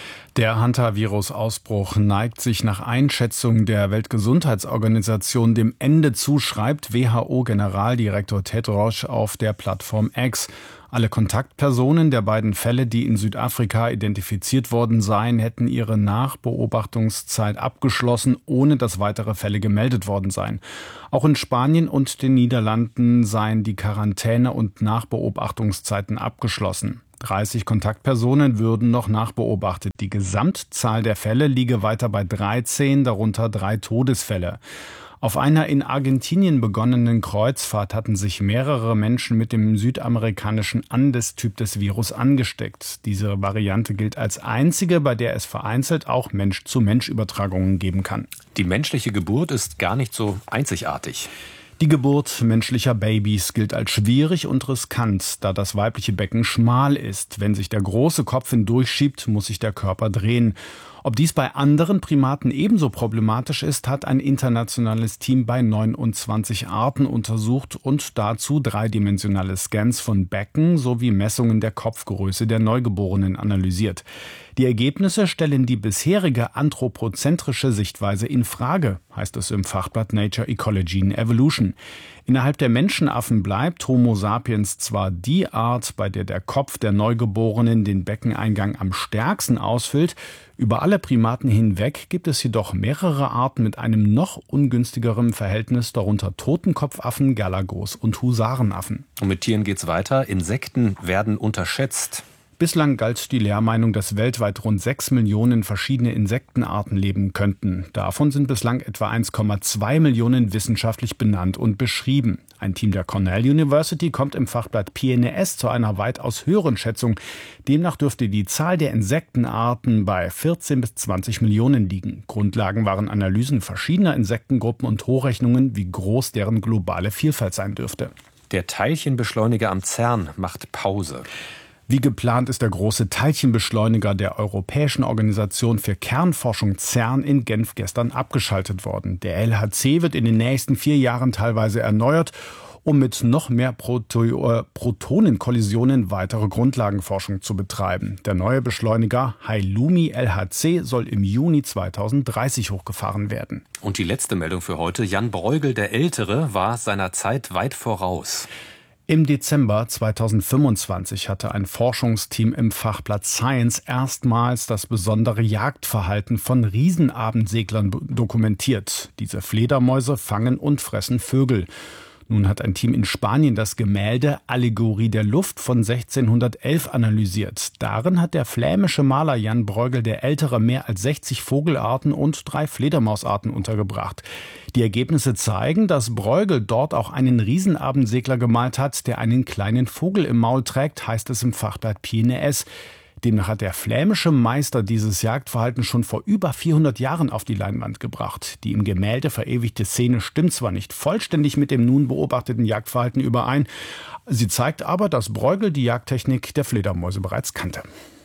Der Hanta-Virus-Ausbruch neigt sich nach Einschätzung der Weltgesundheitsorganisation dem Ende zu, schreibt W H O-Generaldirektor Tedros auf der Plattform X. Alle Kontaktpersonen der beiden Fälle, die in Südafrika identifiziert worden seien, hätten ihre Nachbeobachtungszeit abgeschlossen, ohne dass weitere Fälle gemeldet worden seien. Auch in Spanien und den Niederlanden seien die Quarantäne- und Nachbeobachtungszeiten abgeschlossen. dreißig Kontaktpersonen würden noch nachbeobachtet. Die Gesamtzahl der Fälle liege weiter bei dreizehn, darunter drei Todesfälle. Auf einer in Argentinien begonnenen Kreuzfahrt hatten sich mehrere Menschen mit dem südamerikanischen Andes-Typ des Virus angesteckt. Diese Variante gilt als einzige, bei der es vereinzelt auch Mensch-zu-Mensch-Übertragungen geben kann. Die menschliche Geburt ist gar nicht so einzigartig. Die Geburt menschlicher Babys gilt als schwierig und riskant, da das weibliche Becken schmal ist. Wenn sich der große Kopf hindurchschiebt, muss sich der Körper drehen. Ob dies bei anderen Primaten ebenso problematisch ist, hat ein internationales Team bei neunundzwanzig Arten untersucht und dazu dreidimensionale Scans von Becken sowie Messungen der Kopfgröße der Neugeborenen analysiert. Die Ergebnisse stellen die bisherige anthropozentrische Sichtweise in Frage, heißt es im Fachblatt Nature Ecology and Evolution. Innerhalb der Menschenaffen bleibt Homo sapiens zwar die Art, bei der der Kopf der Neugeborenen den Beckeneingang am stärksten ausfüllt. Über alle Primaten hinweg gibt es jedoch mehrere Arten mit einem noch ungünstigeren Verhältnis, darunter Totenkopfaffen, Galagos und Husarenaffen. Und mit Tieren geht's weiter. Insekten werden unterschätzt. Bislang galt die Lehrmeinung, dass weltweit rund sechs Millionen verschiedene Insektenarten leben könnten. Davon sind bislang etwa eins Komma zwei Millionen wissenschaftlich benannt und beschrieben. Ein Team der Cornell University kommt im Fachblatt P N A S zu einer weitaus höheren Schätzung. Demnach dürfte die Zahl der Insektenarten bei vierzehn bis zwanzig Millionen liegen. Grundlagen waren Analysen verschiedener Insektengruppen und Hochrechnungen, wie groß deren globale Vielfalt sein dürfte. Der Teilchenbeschleuniger am CERN macht Pause. Wie geplant ist der große Teilchenbeschleuniger der Europäischen Organisation für Kernforschung CERN in Genf gestern abgeschaltet worden. Der L H C wird in den nächsten vier Jahren teilweise erneuert, um mit noch mehr Proto- Protonenkollisionen weitere Grundlagenforschung zu betreiben. Der neue Beschleuniger HiLumi L H C soll im Juni zweitausenddreißig hochgefahren werden. Und die letzte Meldung für heute. Jan Bruegel der Ältere war seiner Zeit weit voraus. Im Dezember zweitausendfünfundzwanzig hatte ein Forschungsteam im Fachblatt Science erstmals das besondere Jagdverhalten von Riesenabendseglern dokumentiert. Diese Fledermäuse fangen und fressen Vögel. Nun hat ein Team in Spanien das Gemälde Allegorie der Luft von sechzehnhundertelf analysiert. Darin hat der flämische Maler Jan Bruegel der Ältere mehr als sechzig Vogelarten und drei Fledermausarten untergebracht. Die Ergebnisse zeigen, dass Bruegel dort auch einen Riesenabendsegler gemalt hat, der einen kleinen Vogel im Maul trägt, heißt es im Fachblatt P N A S. Demnach hat der flämische Meister dieses Jagdverhalten schon vor über vierhundert Jahren auf die Leinwand gebracht. Die im Gemälde verewigte Szene stimmt zwar nicht vollständig mit dem nun beobachteten Jagdverhalten überein, sie zeigt aber, dass Bruegel die Jagdtechnik der Fledermäuse bereits kannte.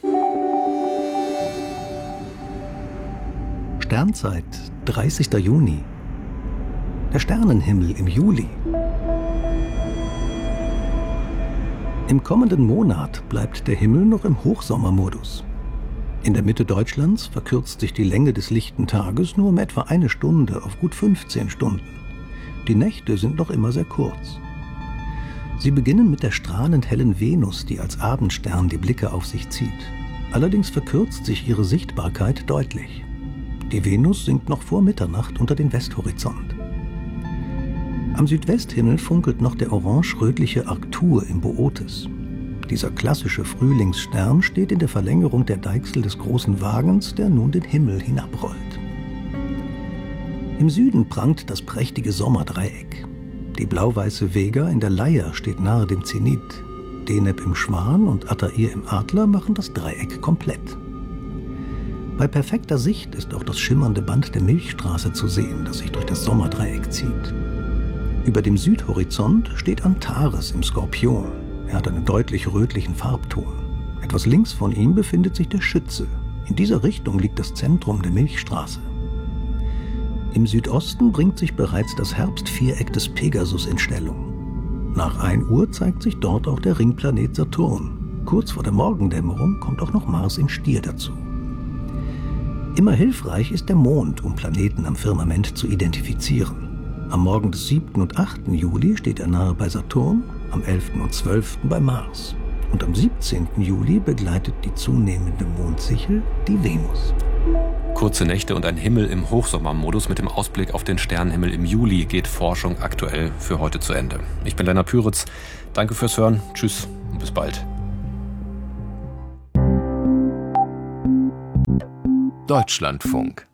Sternzeit, dreißigster Juni. Der Sternenhimmel im Juli. Im kommenden Monat bleibt der Himmel noch im Hochsommermodus. In der Mitte Deutschlands verkürzt sich die Länge des lichten Tages nur um etwa eine Stunde auf gut fünfzehn Stunden. Die Nächte sind noch immer sehr kurz. Sie beginnen mit der strahlend hellen Venus, die als Abendstern die Blicke auf sich zieht. Allerdings verkürzt sich ihre Sichtbarkeit deutlich. Die Venus sinkt noch vor Mitternacht unter den Westhorizont. Am Südwesthimmel funkelt noch der orange-rötliche Arctur im Bootes. Dieser klassische Frühlingsstern steht in der Verlängerung der Deichsel des großen Wagens, der nun den Himmel hinabrollt. Im Süden prangt das prächtige Sommerdreieck. Die blau-weiße Vega in der Leier steht nahe dem Zenit. Deneb im Schwan und Altair im Adler machen das Dreieck komplett. Bei perfekter Sicht ist auch das schimmernde Band der Milchstraße zu sehen, das sich durch das Sommerdreieck zieht. Über dem Südhorizont steht Antares im Skorpion. Er hat einen deutlich rötlichen Farbton. Etwas links von ihm befindet sich der Schütze. In dieser Richtung liegt das Zentrum der Milchstraße. Im Südosten bringt sich bereits das Herbstviereck des Pegasus in Stellung. Nach ein Uhr zeigt sich dort auch der Ringplanet Saturn. Kurz vor der Morgendämmerung kommt auch noch Mars in Stier dazu. Immer hilfreich ist der Mond, um Planeten am Firmament zu identifizieren. Am Morgen des siebten und achten Juli steht er nahe bei Saturn, am elften und zwölften bei Mars. Und am siebzehnten Juli begleitet die zunehmende Mondsichel die Venus. Kurze Nächte und ein Himmel im Hochsommermodus mit dem Ausblick auf den Sternenhimmel im Juli geht Forschung aktuell für heute zu Ende. Ich bin Lennart Püritz. Danke fürs Hören. Tschüss und bis bald. Deutschlandfunk.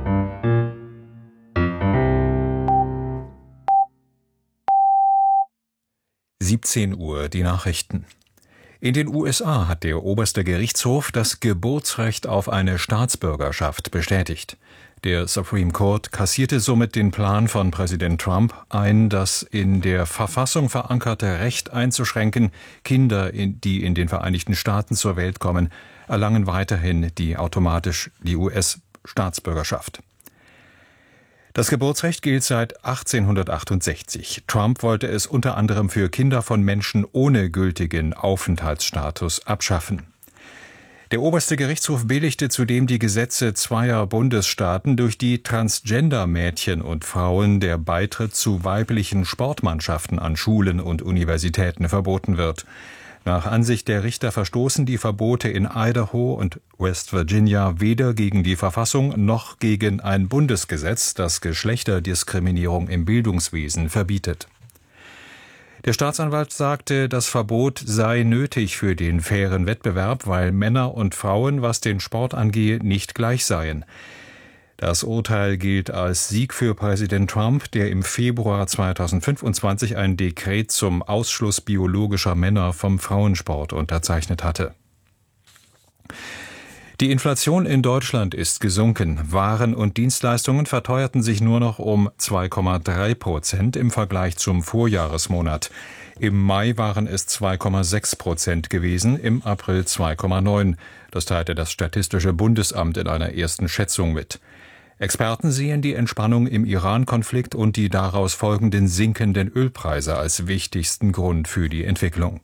siebzehn Uhr, die Nachrichten. In den U S A hat der oberste Gerichtshof das Geburtsrecht auf eine Staatsbürgerschaft bestätigt. Der Supreme Court kassierte somit den Plan von Präsident Trump ein, das in der Verfassung verankerte Recht einzuschränken, Kinder, die in den Vereinigten Staaten zur Welt kommen, erlangen weiterhin die automatisch die U S-Staatsbürgerschaft. Das Geburtsrecht gilt seit achtzehnhundertachtundsechzig. Trump wollte es unter anderem für Kinder von Menschen ohne gültigen Aufenthaltsstatus abschaffen. Der oberste Gerichtshof billigte zudem die Gesetze zweier Bundesstaaten, durch die Transgender-Mädchen und Frauen der Beitritt zu weiblichen Sportmannschaften an Schulen und Universitäten verboten wird. Nach Ansicht der Richter verstoßen die Verbote in Idaho und West Virginia weder gegen die Verfassung noch gegen ein Bundesgesetz, das Geschlechterdiskriminierung im Bildungswesen verbietet. Der Staatsanwalt sagte, das Verbot sei nötig für den fairen Wettbewerb, weil Männer und Frauen, was den Sport angehe, nicht gleich seien. Das Urteil gilt als Sieg für Präsident Trump, der im Februar zweitausendfünfundzwanzig ein Dekret zum Ausschluss biologischer Männer vom Frauensport unterzeichnet hatte. Die Inflation in Deutschland ist gesunken. Waren und Dienstleistungen verteuerten sich nur noch um zwei Komma drei Prozent im Vergleich zum Vorjahresmonat. Im Mai waren es zwei Komma sechs Prozent gewesen, im April zwei Komma neun. Das teilte das Statistische Bundesamt in einer ersten Schätzung mit. Experten sehen die Entspannung im Iran-Konflikt und die daraus folgenden sinkenden Ölpreise als wichtigsten Grund für die Entwicklung.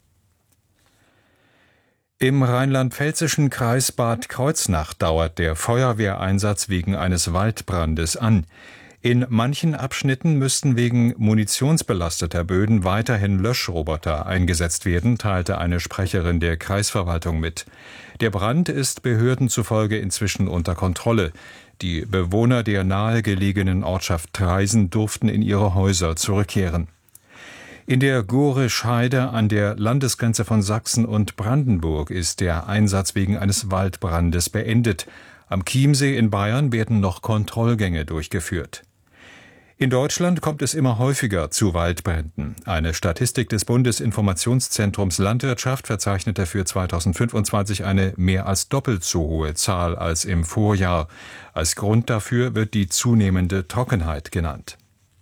Im rheinland-pfälzischen Kreis Bad Kreuznach dauert der Feuerwehreinsatz wegen eines Waldbrandes an. In manchen Abschnitten müssten wegen munitionsbelasteter Böden weiterhin Löschroboter eingesetzt werden, teilte eine Sprecherin der Kreisverwaltung mit. Der Brand ist Behörden zufolge inzwischen unter Kontrolle. Die Bewohner der nahegelegenen Ortschaft Traisen durften in ihre Häuser zurückkehren. In der Gorisch-Heide an der Landesgrenze von Sachsen und Brandenburg ist der Einsatz wegen eines Waldbrandes beendet. Am Chiemsee in Bayern werden noch Kontrollgänge durchgeführt. In Deutschland kommt es immer häufiger zu Waldbränden. Eine Statistik des Bundesinformationszentrums Landwirtschaft verzeichnete für zweitausendfünfundzwanzig eine mehr als doppelt so hohe Zahl als im Vorjahr. Als Grund dafür wird die zunehmende Trockenheit genannt.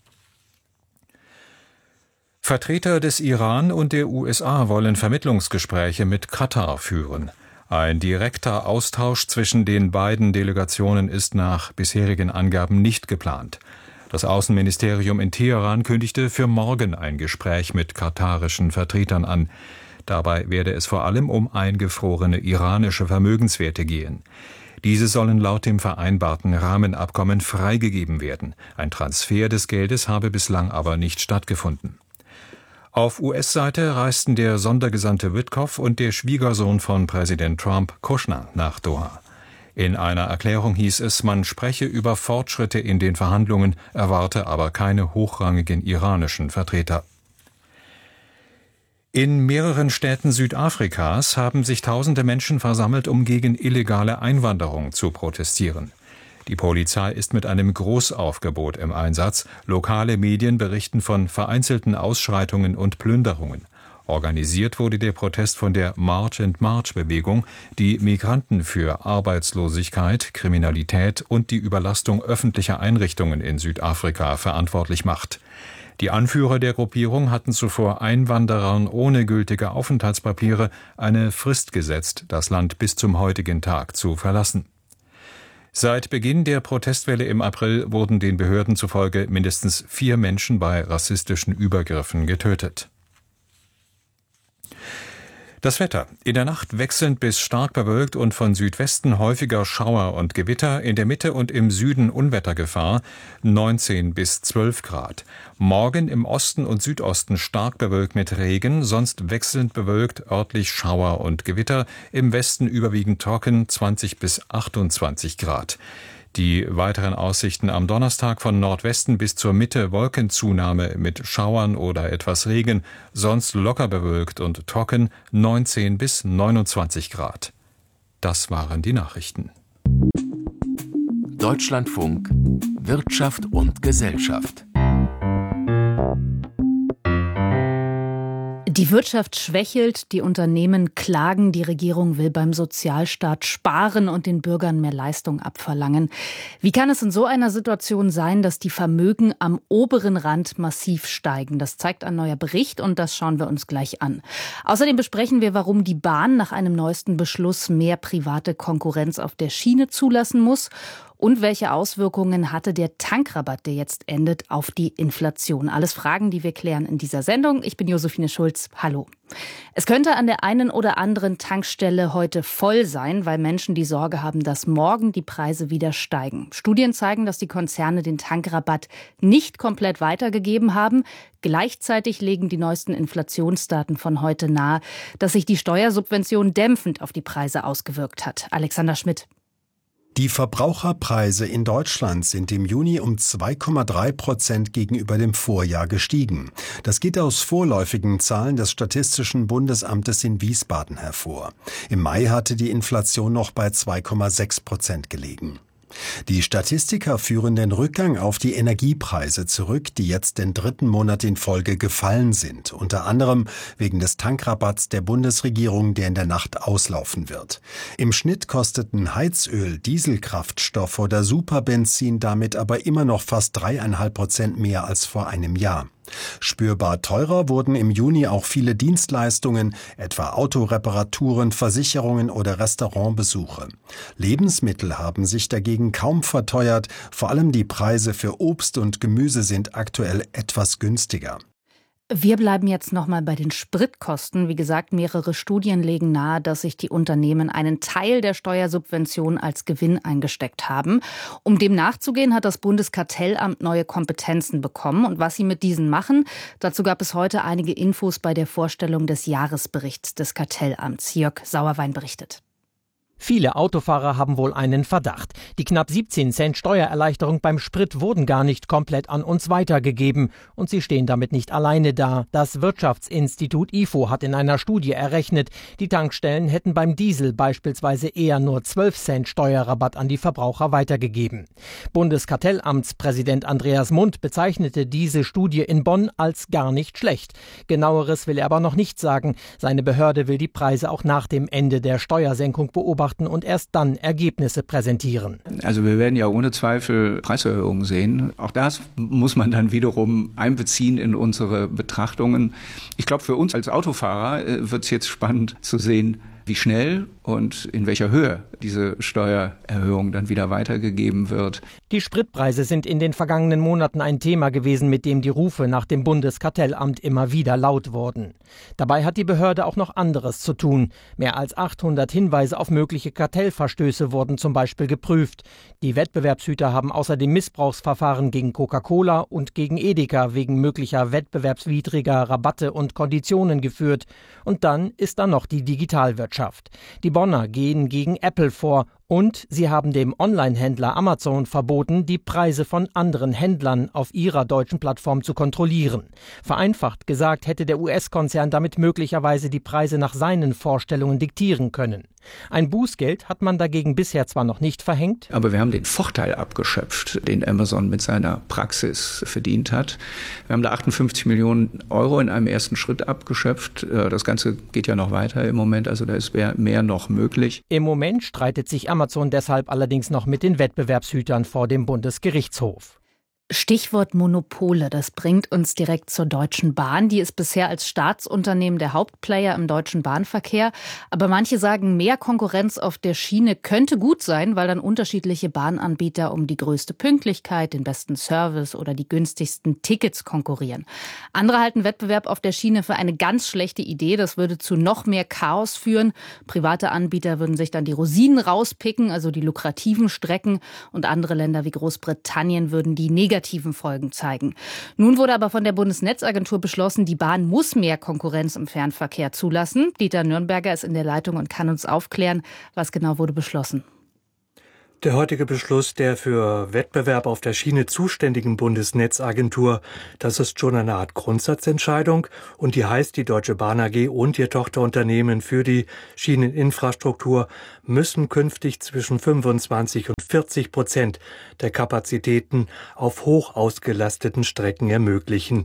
Vertreter des Iran und der U S A wollen Vermittlungsgespräche mit Katar führen. Ein direkter Austausch zwischen den beiden Delegationen ist nach bisherigen Angaben nicht geplant. Das Außenministerium in Teheran kündigte für morgen ein Gespräch mit katarischen Vertretern an. Dabei werde es vor allem um eingefrorene iranische Vermögenswerte gehen. Diese sollen laut dem vereinbarten Rahmenabkommen freigegeben werden. Ein Transfer des Geldes habe bislang aber nicht stattgefunden. Auf U S-Seite reisten der Sondergesandte Witkoff und der Schwiegersohn von Präsident Trump, Kushner, nach Doha. In einer Erklärung hieß es, man spreche über Fortschritte in den Verhandlungen, erwarte aber keine hochrangigen iranischen Vertreter. In mehreren Städten Südafrikas haben sich tausende Menschen versammelt, um gegen illegale Einwanderung zu protestieren. Die Polizei ist mit einem Großaufgebot im Einsatz. Lokale Medien berichten von vereinzelten Ausschreitungen und Plünderungen. Organisiert wurde der Protest von der March and March Bewegung, die Migranten für Arbeitslosigkeit, Kriminalität und die Überlastung öffentlicher Einrichtungen in Südafrika verantwortlich macht. Die Anführer der Gruppierung hatten zuvor Einwanderern ohne gültige Aufenthaltspapiere eine Frist gesetzt, das Land bis zum heutigen Tag zu verlassen. Seit Beginn der Protestwelle im April wurden den Behörden zufolge mindestens vier Menschen bei rassistischen Übergriffen getötet. Das Wetter. In der Nacht wechselnd bis stark bewölkt und von Südwesten häufiger Schauer und Gewitter, in der Mitte und im Süden Unwettergefahr, neunzehn bis zwölf Grad. Morgen im Osten und Südosten stark bewölkt mit Regen, sonst wechselnd bewölkt, örtlich Schauer und Gewitter, im Westen überwiegend trocken, zwanzig bis achtundzwanzig Grad. Die weiteren Aussichten am Donnerstag von Nordwesten bis zur Mitte Wolkenzunahme mit Schauern oder etwas Regen, sonst locker bewölkt und trocken, neunzehn bis neunundzwanzig Grad. Das waren die Nachrichten. Deutschlandfunk Wirtschaft und Gesellschaft. Die Wirtschaft schwächelt, die Unternehmen klagen, die Regierung will beim Sozialstaat sparen und den Bürgern mehr Leistung abverlangen. Wie kann es in so einer Situation sein, dass die Vermögen am oberen Rand massiv steigen? Das zeigt ein neuer Bericht und das schauen wir uns gleich an. Außerdem besprechen wir, warum die Bahn nach einem neuesten Beschluss mehr private Konkurrenz auf der Schiene zulassen muss. Und welche Auswirkungen hatte der Tankrabatt, der jetzt endet, auf die Inflation? Alles Fragen, die wir klären in dieser Sendung. Ich bin Josephine Schulz. Hallo. Es könnte an der einen oder anderen Tankstelle heute voll sein, weil Menschen die Sorge haben, dass morgen die Preise wieder steigen. Studien zeigen, dass die Konzerne den Tankrabatt nicht komplett weitergegeben haben. Gleichzeitig legen die neuesten Inflationsdaten von heute nahe, dass sich die Steuersubvention dämpfend auf die Preise ausgewirkt hat. Alexander Schmidt. Die Verbraucherpreise in Deutschland sind im Juni um zwei Komma drei Prozent gegenüber dem Vorjahr gestiegen. Das geht aus vorläufigen Zahlen des Statistischen Bundesamtes in Wiesbaden hervor. Im Mai hatte die Inflation noch bei zwei Komma sechs Prozent gelegen. Die Statistiker führen den Rückgang auf die Energiepreise zurück, die jetzt den dritten Monat in Folge gefallen sind, unter anderem wegen des Tankrabatts der Bundesregierung, der in der Nacht auslaufen wird. Im Schnitt kosteten Heizöl, Dieselkraftstoff oder Superbenzin damit aber immer noch fast dreieinhalb Prozent mehr als vor einem Jahr. Spürbar teurer wurden im Juni auch viele Dienstleistungen, etwa Autoreparaturen, Versicherungen oder Restaurantbesuche. Lebensmittel haben sich dagegen kaum verteuert, vor allem die Preise für Obst und Gemüse sind aktuell etwas günstiger. Wir bleiben jetzt nochmal bei den Spritkosten. Wie gesagt, mehrere Studien legen nahe, dass sich die Unternehmen einen Teil der Steuersubvention als Gewinn eingesteckt haben. Um dem nachzugehen, hat das Bundeskartellamt neue Kompetenzen bekommen. Und was sie mit diesen machen, dazu gab es heute einige Infos bei der Vorstellung des Jahresberichts des Kartellamts. Jörg Sauerwein berichtet. Viele Autofahrer haben wohl einen Verdacht. Die knapp siebzehn Cent Steuererleichterung beim Sprit wurden gar nicht komplett an uns weitergegeben. Und sie stehen damit nicht alleine da. Das Wirtschaftsinstitut I F O hat in einer Studie errechnet, die Tankstellen hätten beim Diesel beispielsweise eher nur zwölf Cent Steuerrabatt an die Verbraucher weitergegeben. Bundeskartellamtspräsident Andreas Mund bezeichnete diese Studie in Bonn als gar nicht schlecht. Genaueres will er aber noch nicht sagen. Seine Behörde will die Preise auch nach dem Ende der Steuersenkung beobachten und erst dann Ergebnisse präsentieren. Also wir werden ja ohne Zweifel Preiserhöhungen sehen. Auch das muss man dann wiederum einbeziehen in unsere Betrachtungen. Ich glaube, für uns als Autofahrer äh, wird es jetzt spannend zu sehen, wie schnell und in welcher Höhe diese Steuererhöhung dann wieder weitergegeben wird. Die Spritpreise sind in den vergangenen Monaten ein Thema gewesen, mit dem die Rufe nach dem Bundeskartellamt immer wieder laut wurden. Dabei hat die Behörde auch noch anderes zu tun. Mehr als achthundert Hinweise auf mögliche Kartellverstöße wurden zum Beispiel geprüft. Die Wettbewerbshüter haben außerdem Missbrauchsverfahren gegen Coca-Cola und gegen Edeka wegen möglicher wettbewerbswidriger Rabatte und Konditionen geführt. Und dann ist da noch die Digitalwirtschaft. Die Bonner gehen gegen Apple vor Und sie haben dem Online-Händler Amazon verboten, die Preise von anderen Händlern auf ihrer deutschen Plattform zu kontrollieren. Vereinfacht gesagt hätte der U S-Konzern damit möglicherweise die Preise nach seinen Vorstellungen diktieren können. Ein Bußgeld hat man dagegen bisher zwar noch nicht verhängt. Aber wir haben den Vorteil abgeschöpft, den Amazon mit seiner Praxis verdient hat. Wir haben da achtundfünfzig Millionen Euro in einem ersten Schritt abgeschöpft. Das Ganze geht ja noch weiter im Moment, also da ist mehr, mehr noch möglich. Im Moment streitet sich Amazon deshalb allerdings noch mit den Wettbewerbshütern vor dem Bundesgerichtshof. Stichwort Monopole, das bringt uns direkt zur Deutschen Bahn. Die ist bisher als Staatsunternehmen der Hauptplayer im deutschen Bahnverkehr. Aber manche sagen, mehr Konkurrenz auf der Schiene könnte gut sein, weil dann unterschiedliche Bahnanbieter um die größte Pünktlichkeit, den besten Service oder die günstigsten Tickets konkurrieren. Andere halten Wettbewerb auf der Schiene für eine ganz schlechte Idee. Das würde zu noch mehr Chaos führen. Private Anbieter würden sich dann die Rosinen rauspicken, also die lukrativen Strecken. Und andere Länder wie Großbritannien würden die negativen Folgen zeigen. Nun wurde aber von der Bundesnetzagentur beschlossen, die Bahn muss mehr Konkurrenz im Fernverkehr zulassen. Dieter Nürnberger ist in der Leitung und kann uns aufklären, was genau wurde beschlossen. Der heutige Beschluss der für Wettbewerb auf der Schiene zuständigen Bundesnetzagentur, das ist schon eine Art Grundsatzentscheidung und die heißt, die Deutsche Bahn A G und ihr Tochterunternehmen für die Schieneninfrastruktur müssen künftig zwischen fünfundzwanzig und vierzig Prozent der Kapazitäten auf hoch ausgelasteten Strecken ermöglichen.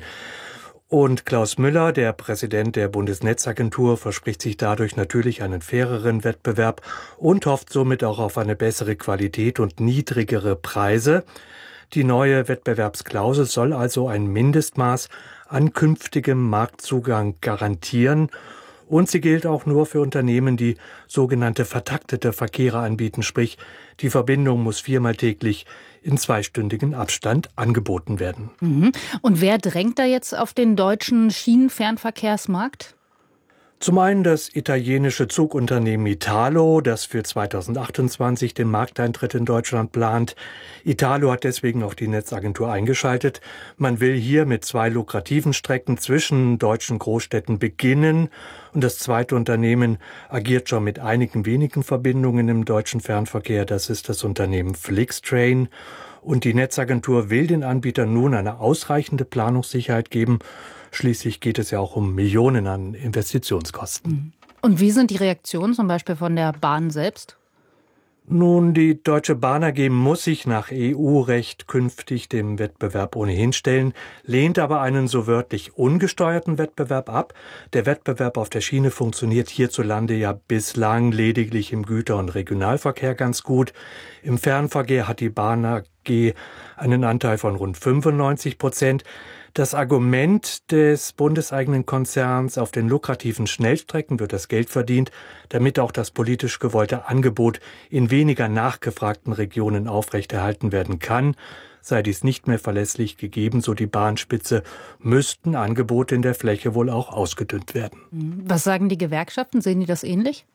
Und Klaus Müller, der Präsident der Bundesnetzagentur, verspricht sich dadurch natürlich einen faireren Wettbewerb und hofft somit auch auf eine bessere Qualität und niedrigere Preise. Die neue Wettbewerbsklausel soll also ein Mindestmaß an künftigem Marktzugang garantieren. Und sie gilt auch nur für Unternehmen, die sogenannte vertaktete Verkehre anbieten, sprich die Verbindung muss viermal täglich in zweistündigen Abstand angeboten werden. Mhm. Und wer drängt da jetzt auf den deutschen Schienenfernverkehrsmarkt? Zum einen das italienische Zugunternehmen Italo, das für zweitausendachtundzwanzig den Markteintritt in Deutschland plant. Italo hat deswegen auch die Netzagentur eingeschaltet. Man will hier mit zwei lukrativen Strecken zwischen deutschen Großstädten beginnen. Und das zweite Unternehmen agiert schon mit einigen wenigen Verbindungen im deutschen Fernverkehr. Das ist das Unternehmen Flixtrain. Und die Netzagentur will den Anbietern nun eine ausreichende Planungssicherheit geben. Schließlich geht es ja auch um Millionen an Investitionskosten. Und wie sind die Reaktionen zum Beispiel von der Bahn selbst? Nun, die Deutsche Bahn A G muss sich nach E U-Recht künftig dem Wettbewerb ohnehin stellen, lehnt aber einen so wörtlich ungesteuerten Wettbewerb ab. Der Wettbewerb auf der Schiene funktioniert hierzulande ja bislang lediglich im Güter- und Regionalverkehr ganz gut. Im Fernverkehr hat die Bahn A G einen Anteil von rund fünfundneunzig Prozent. Das Argument des bundeseigenen Konzerns, auf den lukrativen Schnellstrecken wird das Geld verdient, damit auch das politisch gewollte Angebot in weniger nachgefragten Regionen aufrechterhalten werden kann, sei dies nicht mehr verlässlich gegeben, so die Bahnspitze, müssten Angebote in der Fläche wohl auch ausgedünnt werden. Was sagen die Gewerkschaften? Sehen die das ähnlich?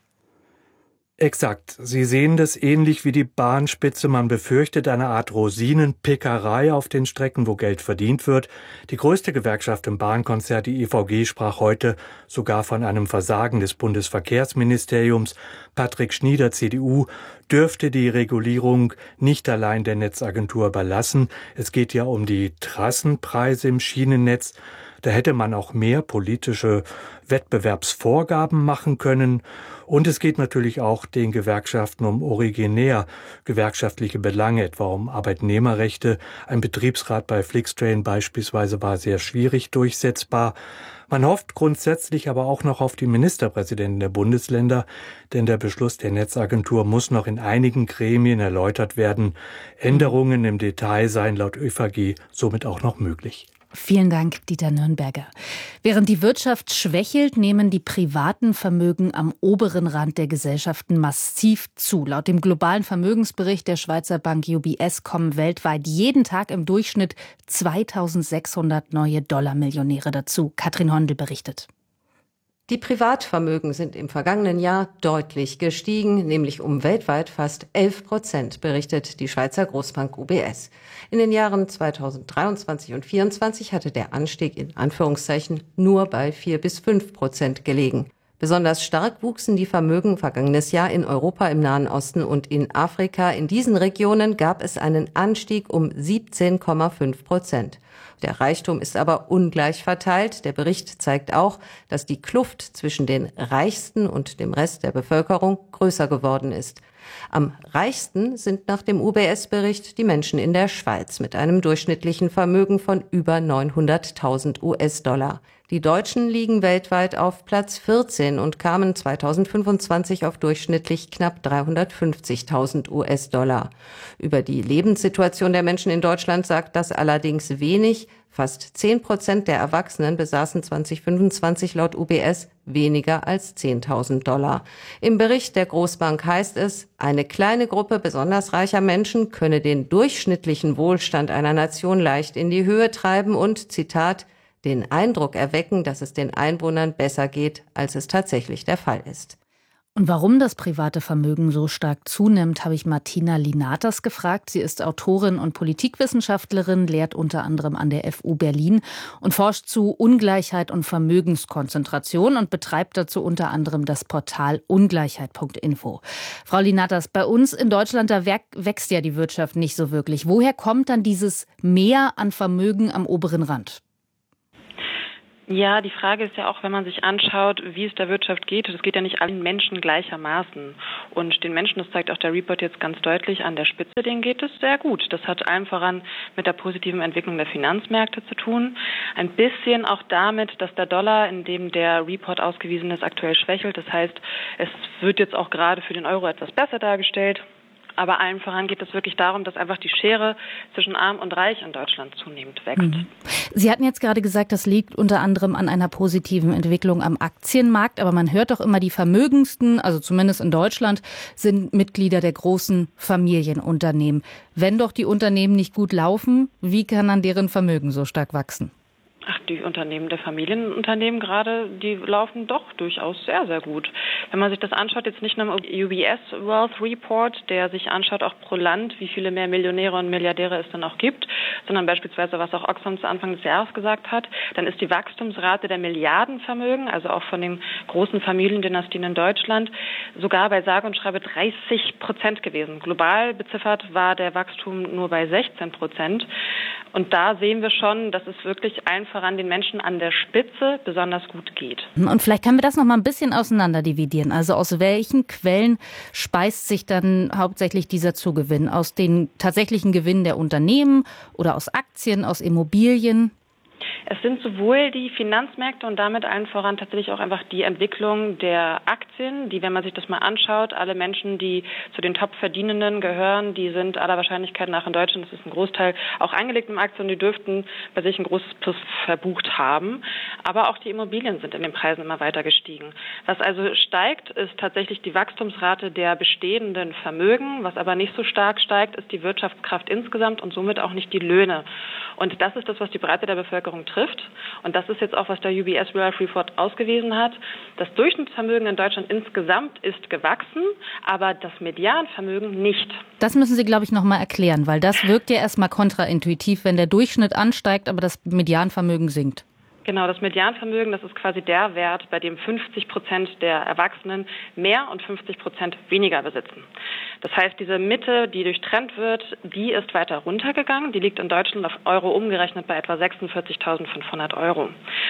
Exakt. Sie sehen das ähnlich wie die Bahnspitze. Man befürchtet eine Art Rosinenpickerei auf den Strecken, wo Geld verdient wird. Die größte Gewerkschaft im Bahnkonzern, die E V G, sprach heute sogar von einem Versagen des Bundesverkehrsministeriums. Patrick Schnieder, C D U, dürfte die Regulierung nicht allein der Netzagentur überlassen. Es geht ja um die Trassenpreise im Schienennetz. Da hätte man auch mehr politische Wettbewerbsvorgaben machen können. Und es geht natürlich auch den Gewerkschaften um originär gewerkschaftliche Belange, etwa um Arbeitnehmerrechte. Ein Betriebsrat bei Flixtrain beispielsweise war sehr schwierig durchsetzbar. Man hofft grundsätzlich aber auch noch auf die Ministerpräsidenten der Bundesländer, denn der Beschluss der Netzagentur muss noch in einigen Gremien erläutert werden. Änderungen im Detail seien laut Ö V G somit auch noch möglich. Vielen Dank, Dieter Nürnberger. Während die Wirtschaft schwächelt, nehmen die privaten Vermögen am oberen Rand der Gesellschaften massiv zu. Laut dem globalen Vermögensbericht der Schweizer Bank U B S kommen weltweit jeden Tag im Durchschnitt zweitausendsechshundert neue Dollarmillionäre dazu. Katrin Hondel berichtet. Die Privatvermögen sind im vergangenen Jahr deutlich gestiegen, nämlich um weltweit fast elf Prozent, berichtet die Schweizer Großbank U B S. In den Jahren zweitausenddreiundzwanzig und zweitausendvierundzwanzig hatte der Anstieg in Anführungszeichen nur bei vier bis fünf Prozent gelegen. Besonders stark wuchsen die Vermögen vergangenes Jahr in Europa, im Nahen Osten und in Afrika. In diesen Regionen gab es einen Anstieg um siebzehn Komma fünf Prozent. Der Reichtum ist aber ungleich verteilt. Der Bericht zeigt auch, dass die Kluft zwischen den Reichsten und dem Rest der Bevölkerung größer geworden ist. Am reichsten sind nach dem U B S-Bericht die Menschen in der Schweiz mit einem durchschnittlichen Vermögen von über neunhunderttausend U S-Dollar. Die Deutschen liegen weltweit auf Platz vierzehn und kamen zweitausendfünfundzwanzig auf durchschnittlich knapp dreihundertfünfzigtausend U S-Dollar. Über die Lebenssituation der Menschen in Deutschland sagt das allerdings wenig. Fast zehn Prozent der Erwachsenen besaßen zweitausendfünfundzwanzig laut U B S weniger als zehntausend Dollar. Im Bericht der Großbank heißt es, eine kleine Gruppe besonders reicher Menschen könne den durchschnittlichen Wohlstand einer Nation leicht in die Höhe treiben und, Zitat, den Eindruck erwecken, dass es den Einwohnern besser geht, als es tatsächlich der Fall ist. Und warum das private Vermögen so stark zunimmt, habe ich Martina Linatas gefragt. Sie ist Autorin und Politikwissenschaftlerin, lehrt unter anderem an der F U Berlin und forscht zu Ungleichheit und Vermögenskonzentration und betreibt dazu unter anderem das Portal ungleichheit punkt info. Frau Linatas, bei uns in Deutschland, da wächst ja die Wirtschaft nicht so wirklich. Woher kommt dann dieses Mehr an Vermögen am oberen Rand? Ja, die Frage ist ja auch, wenn man sich anschaut, wie es der Wirtschaft geht, das geht ja nicht allen Menschen gleichermaßen. Und den Menschen, das zeigt auch der Report jetzt ganz deutlich, an der Spitze, denen geht es sehr gut. Das hat allem voran mit der positiven Entwicklung der Finanzmärkte zu tun. Ein bisschen auch damit, dass der Dollar, in dem der Report ausgewiesen ist, aktuell schwächelt. Das heißt, es wird jetzt auch gerade für den Euro etwas besser dargestellt. Aber allen voran geht es wirklich darum, dass einfach die Schere zwischen Arm und Reich in Deutschland zunehmend wächst. Mhm. Sie hatten jetzt gerade gesagt, das liegt unter anderem an einer positiven Entwicklung am Aktienmarkt. Aber man hört doch immer, die Vermögendsten, also zumindest in Deutschland, sind Mitglieder der großen Familienunternehmen. Wenn doch die Unternehmen nicht gut laufen, wie kann dann deren Vermögen so stark wachsen? Ach, die Unternehmen der Familienunternehmen gerade, die laufen doch durchaus sehr, sehr gut. Wenn man sich das anschaut, jetzt nicht nur im U B S Wealth Report, der sich anschaut auch pro Land, wie viele mehr Millionäre und Milliardäre es dann auch gibt, sondern beispielsweise, was auch Oxfam zu Anfang des Jahres gesagt hat, dann ist die Wachstumsrate der Milliardenvermögen, also auch von den großen Familiendynastien in Deutschland, sogar bei sage und schreibe dreißig Prozent gewesen. Global beziffert war der Wachstum nur bei sechzehn Prozent. Und da sehen wir schon, dass es wirklich allen voran den Menschen an der Spitze besonders gut geht. Und vielleicht können wir das noch mal ein bisschen auseinander dividieren. Also aus welchen Quellen speist sich dann hauptsächlich dieser Zugewinn? Aus den tatsächlichen Gewinnen der Unternehmen oder aus Aktien, aus Immobilien? Es sind sowohl die Finanzmärkte und damit allen voran tatsächlich auch einfach die Entwicklung der Aktien, die, wenn man sich das mal anschaut, alle Menschen, die zu den Top-Verdienenden gehören, die sind aller Wahrscheinlichkeit nach in Deutschland, das ist ein Großteil, auch angelegt in Aktien, die dürften bei sich ein großes Plus verbucht haben. Aber auch die Immobilien sind in den Preisen immer weiter gestiegen. Was also steigt, ist tatsächlich die Wachstumsrate der bestehenden Vermögen. Was aber nicht so stark steigt, ist die Wirtschaftskraft insgesamt und somit auch nicht die Löhne. Und das ist das, was die Breite der Bevölkerung trifft. Und das ist jetzt auch, was der U B S Wealth Report ausgewiesen hat. Das Durchschnittsvermögen in Deutschland insgesamt ist gewachsen, aber das Medianvermögen nicht. Das müssen Sie, glaube ich, noch mal erklären, weil das wirkt ja erstmal kontraintuitiv, wenn der Durchschnitt ansteigt, aber das Medianvermögen sinkt. Genau, das Medianvermögen, das ist quasi der Wert, bei dem fünfzig Prozent der Erwachsenen mehr und fünfzig Prozent weniger besitzen. Das heißt, diese Mitte, die durchtrennt wird, die ist weiter runtergegangen. Die liegt in Deutschland auf Euro umgerechnet bei etwa sechsundvierzigtausendfünfhundert Euro.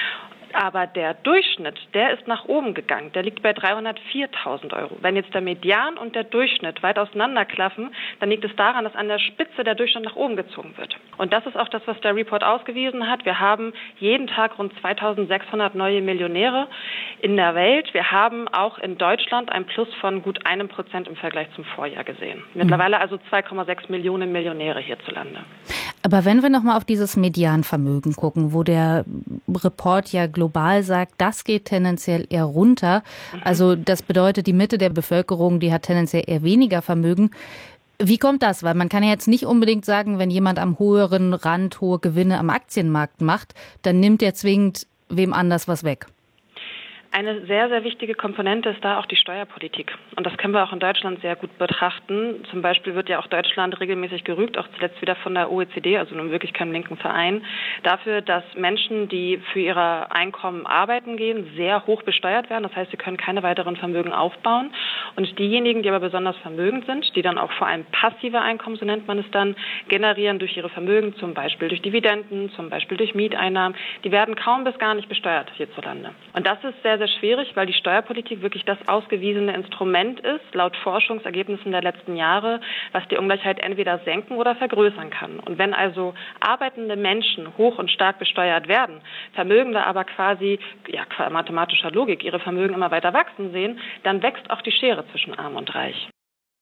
Aber der Durchschnitt, der ist nach oben gegangen. Der liegt bei dreihundertviertausend Euro. Wenn jetzt der Median und der Durchschnitt weit auseinanderklaffen, dann liegt es daran, dass an der Spitze der Durchschnitt nach oben gezogen wird. Und das ist auch das, was der Report ausgewiesen hat. Wir haben jeden Tag rund zweitausendsechshundert neue Millionäre in der Welt. Wir haben auch in Deutschland ein Plus von gut einem Prozent im Vergleich zum Vorjahr gesehen. Mittlerweile also zwei Komma sechs Millionen Millionäre hierzulande. Aber wenn wir noch mal auf dieses Medianvermögen gucken, wo der Report ja global sagt, das geht tendenziell eher runter. Also das bedeutet, die Mitte der Bevölkerung, die hat tendenziell eher weniger Vermögen. Wie kommt das? Weil man kann ja jetzt nicht unbedingt sagen, wenn jemand am höheren Rand hohe Gewinne am Aktienmarkt macht, dann nimmt er zwingend wem anders was weg. Eine sehr, sehr wichtige Komponente ist da auch die Steuerpolitik. Und das können wir auch in Deutschland sehr gut betrachten. Zum Beispiel wird ja auch Deutschland regelmäßig gerügt, auch zuletzt wieder von der O E C D, also nun wirklich keinem linken Verein, dafür, dass Menschen, die für ihre Einkommen arbeiten gehen, sehr hoch besteuert werden. Das heißt, sie können keine weiteren Vermögen aufbauen. Und diejenigen, die aber besonders vermögend sind, die dann auch vor allem passive Einkommen, so nennt man es dann, generieren durch ihre Vermögen, zum Beispiel durch Dividenden, zum Beispiel durch Mieteinnahmen, die werden kaum bis gar nicht besteuert hierzulande. Und das ist sehr, sehr schwierig, weil die Steuerpolitik wirklich das ausgewiesene Instrument ist, laut Forschungsergebnissen der letzten Jahre, was die Ungleichheit entweder senken oder vergrößern kann. Und wenn also arbeitende Menschen hoch und stark besteuert werden, Vermögende aber quasi, ja, qua mathematischer Logik, ihre Vermögen immer weiter wachsen sehen, dann wächst auch die Schere zwischen Arm und Reich.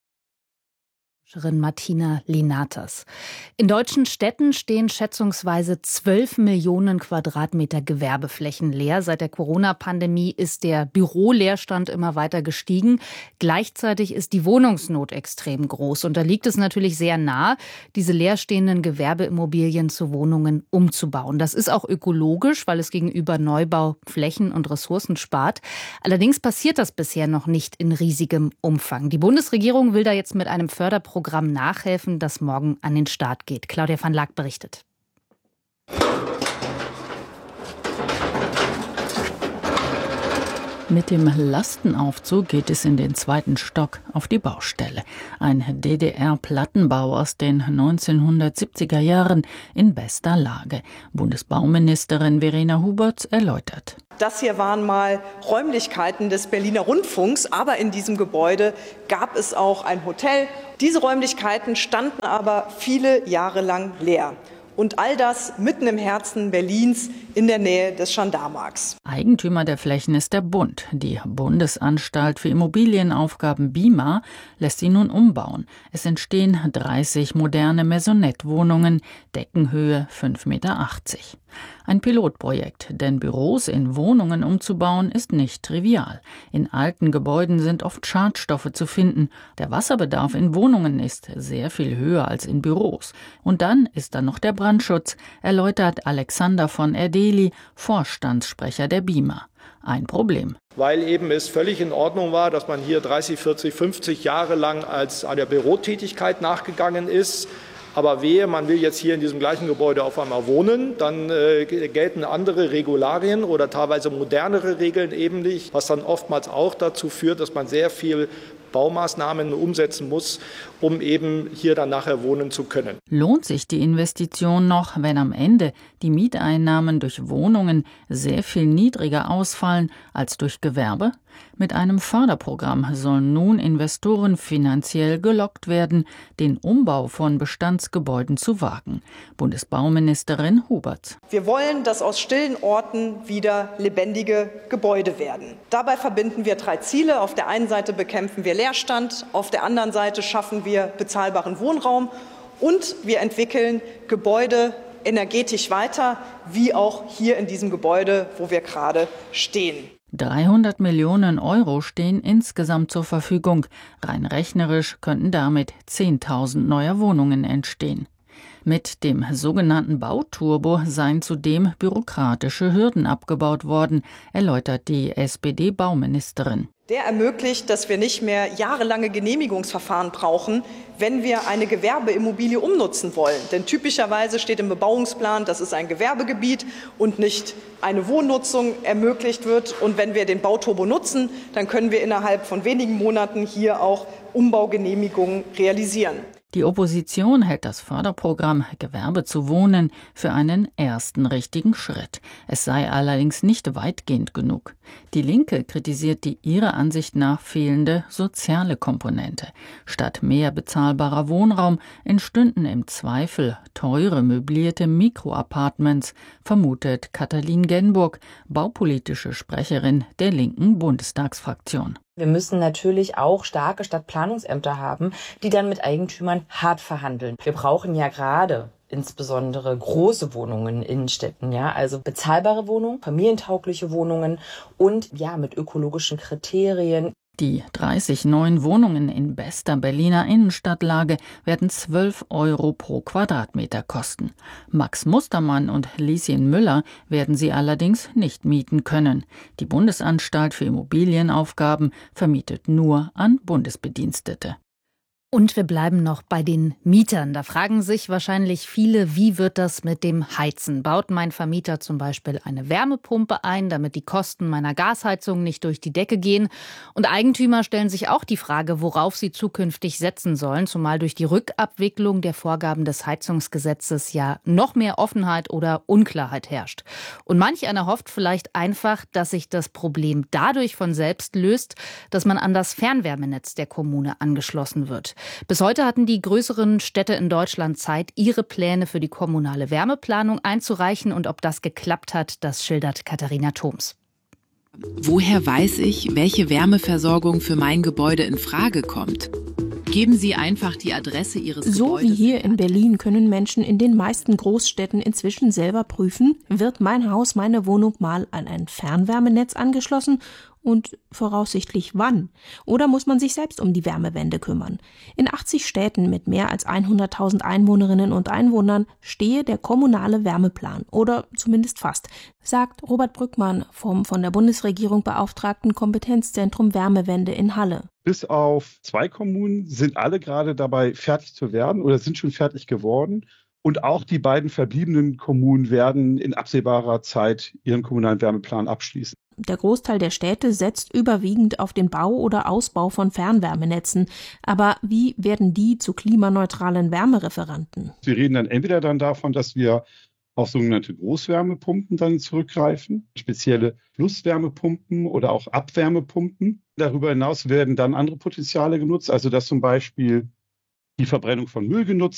Martina Linatas. In deutschen Städten stehen schätzungsweise zwölf Millionen Quadratmeter Gewerbeflächen leer. Seit der Corona-Pandemie ist der Büroleerstand immer weiter gestiegen. Gleichzeitig ist die Wohnungsnot extrem groß. Und da liegt es natürlich sehr nah, diese leerstehenden Gewerbeimmobilien zu Wohnungen umzubauen. Das ist auch ökologisch, weil es gegenüber Neubau Flächen und Ressourcen spart. Allerdings passiert das bisher noch nicht in riesigem Umfang. Die Bundesregierung will da jetzt mit einem Förderprogramm Programm nachhelfen, das morgen an den Start geht. Claudia van Laak berichtet. Mit dem Lastenaufzug geht es in den zweiten Stock auf die Baustelle. Ein D D R-Plattenbau aus den neunzehnhundertsiebziger Jahren in bester Lage. Bundesbauministerin Verena Huberts erläutert. Das hier waren mal Räumlichkeiten des Berliner Rundfunks, aber in diesem Gebäude gab es auch ein Hotel. Diese Räumlichkeiten standen aber viele Jahre lang leer. Und all das mitten im Herzen Berlins in der Nähe des Gendarmarks. Eigentümer der Flächen ist der Bund. Die Bundesanstalt für Immobilienaufgaben B I M A lässt sie nun umbauen. Es entstehen dreißig moderne Maisonette-Wohnungen, Deckenhöhe fünf Meter achtzig. Ein Pilotprojekt, denn Büros in Wohnungen umzubauen ist nicht trivial. In alten Gebäuden sind oft Schadstoffe zu finden. Der Wasserbedarf in Wohnungen ist sehr viel höher als in Büros. Und dann ist da noch der Brandschutz, erläutert Alexander von Erdeli, Vorstandssprecher der B I M A. Ein Problem. Weil eben es völlig in Ordnung war, dass man hier dreißig, vierzig, fünfzig Jahre lang als einer Bürotätigkeit nachgegangen ist. Aber wehe, man will jetzt hier in diesem gleichen Gebäude auf einmal wohnen, dann äh, gelten andere Regularien oder teilweise modernere Regeln eben nicht, was dann oftmals auch dazu führt, dass man sehr viel Baumaßnahmen umsetzen muss, um eben hier dann nachher wohnen zu können. Lohnt sich die Investition noch, wenn am Ende die Mieteinnahmen durch Wohnungen sehr viel niedriger ausfallen als durch Gewerbe? Mit einem Förderprogramm sollen nun Investoren finanziell gelockt werden, den Umbau von Bestandsgebäuden zu wagen. Bundesbauministerin Huberts. Wir wollen, dass aus stillen Orten wieder lebendige Gebäude werden. Dabei verbinden wir drei Ziele. Auf der einen Seite bekämpfen wir Leerstand, auf der anderen Seite schaffen wir bezahlbaren Wohnraum und wir entwickeln Gebäude energetisch weiter, wie auch hier in diesem Gebäude, wo wir gerade stehen. dreihundert Millionen Euro stehen insgesamt zur Verfügung. Rein rechnerisch könnten damit zehntausend neue Wohnungen entstehen. Mit dem sogenannten Bauturbo seien zudem bürokratische Hürden abgebaut worden, erläutert die S P D-Bauministerin. Der ermöglicht, dass wir nicht mehr jahrelange Genehmigungsverfahren brauchen, wenn wir eine Gewerbeimmobilie umnutzen wollen. Denn typischerweise steht im Bebauungsplan, dass es ein Gewerbegebiet und nicht eine Wohnnutzung ermöglicht wird. Und wenn wir den Bauturbo nutzen, dann können wir innerhalb von wenigen Monaten hier auch Umbaugenehmigungen realisieren. Die Opposition hält das Förderprogramm Gewerbe zu Wohnen für einen ersten richtigen Schritt. Es sei allerdings nicht weitgehend genug. Die Linke kritisiert die ihrer Ansicht nach fehlende soziale Komponente. Statt mehr bezahlbarer Wohnraum entstünden im Zweifel teure möblierte Mikroapartments, vermutet Katalin Genburg, baupolitische Sprecherin der linken Bundestagsfraktion. Wir müssen natürlich auch starke Stadtplanungsämter haben, die dann mit Eigentümern hart verhandeln. Wir brauchen ja gerade insbesondere große Wohnungen in Innenstädten, ja, also bezahlbare Wohnungen, familientaugliche Wohnungen und ja, mit ökologischen Kriterien. Die dreißig neuen Wohnungen in bester Berliner Innenstadtlage werden zwölf Euro pro Quadratmeter kosten. Max Mustermann und Lieschen Müller werden sie allerdings nicht mieten können. Die Bundesanstalt für Immobilienaufgaben vermietet nur an Bundesbedienstete. Und wir bleiben noch bei den Mietern. Da fragen sich wahrscheinlich viele, wie wird das mit dem Heizen? Baut mein Vermieter zum Beispiel eine Wärmepumpe ein, damit die Kosten meiner Gasheizung nicht durch die Decke gehen? Und Eigentümer stellen sich auch die Frage, worauf sie zukünftig setzen sollen, zumal durch die Rückabwicklung der Vorgaben des Heizungsgesetzes ja noch mehr Offenheit oder Unklarheit herrscht. Und manch einer hofft vielleicht einfach, dass sich das Problem dadurch von selbst löst, dass man an das Fernwärmenetz der Kommune angeschlossen wird. Bis heute hatten die größeren Städte in Deutschland Zeit, ihre Pläne für die kommunale Wärmeplanung einzureichen. Und ob das geklappt hat, das schildert Katharina Thoms. Woher weiß ich, welche Wärmeversorgung für mein Gebäude in Frage kommt? Geben Sie einfach die Adresse Ihres So Gebäudes. Wie hier in Berlin können Menschen in den meisten Großstädten inzwischen selber prüfen, wird mein Haus, meine Wohnung mal an ein Fernwärmenetz angeschlossen und voraussichtlich wann? Oder muss man sich selbst um die Wärmewende kümmern? In achtzig Städten mit mehr als hunderttausend Einwohnerinnen und Einwohnern stehe der kommunale Wärmeplan oder zumindest fast, sagt Robert Brückmann vom von der Bundesregierung beauftragten Kompetenzzentrum Wärmewende in Halle. Bis auf zwei Kommunen sind alle gerade dabei, fertig zu werden oder sind schon fertig geworden. Und auch die beiden verbliebenen Kommunen werden in absehbarer Zeit ihren kommunalen Wärmeplan abschließen. Der Großteil der Städte setzt überwiegend auf den Bau oder Ausbau von Fernwärmenetzen. Aber wie werden die zu klimaneutralen Wärmereferanten? Wir reden dann entweder dann davon, dass wir auf sogenannte Großwärmepumpen dann zurückgreifen, spezielle Flusswärmepumpen oder auch Abwärmepumpen. Darüber hinaus werden dann andere Potenziale genutzt, also dass zum Beispiel die Verbrennung von Müll genutzt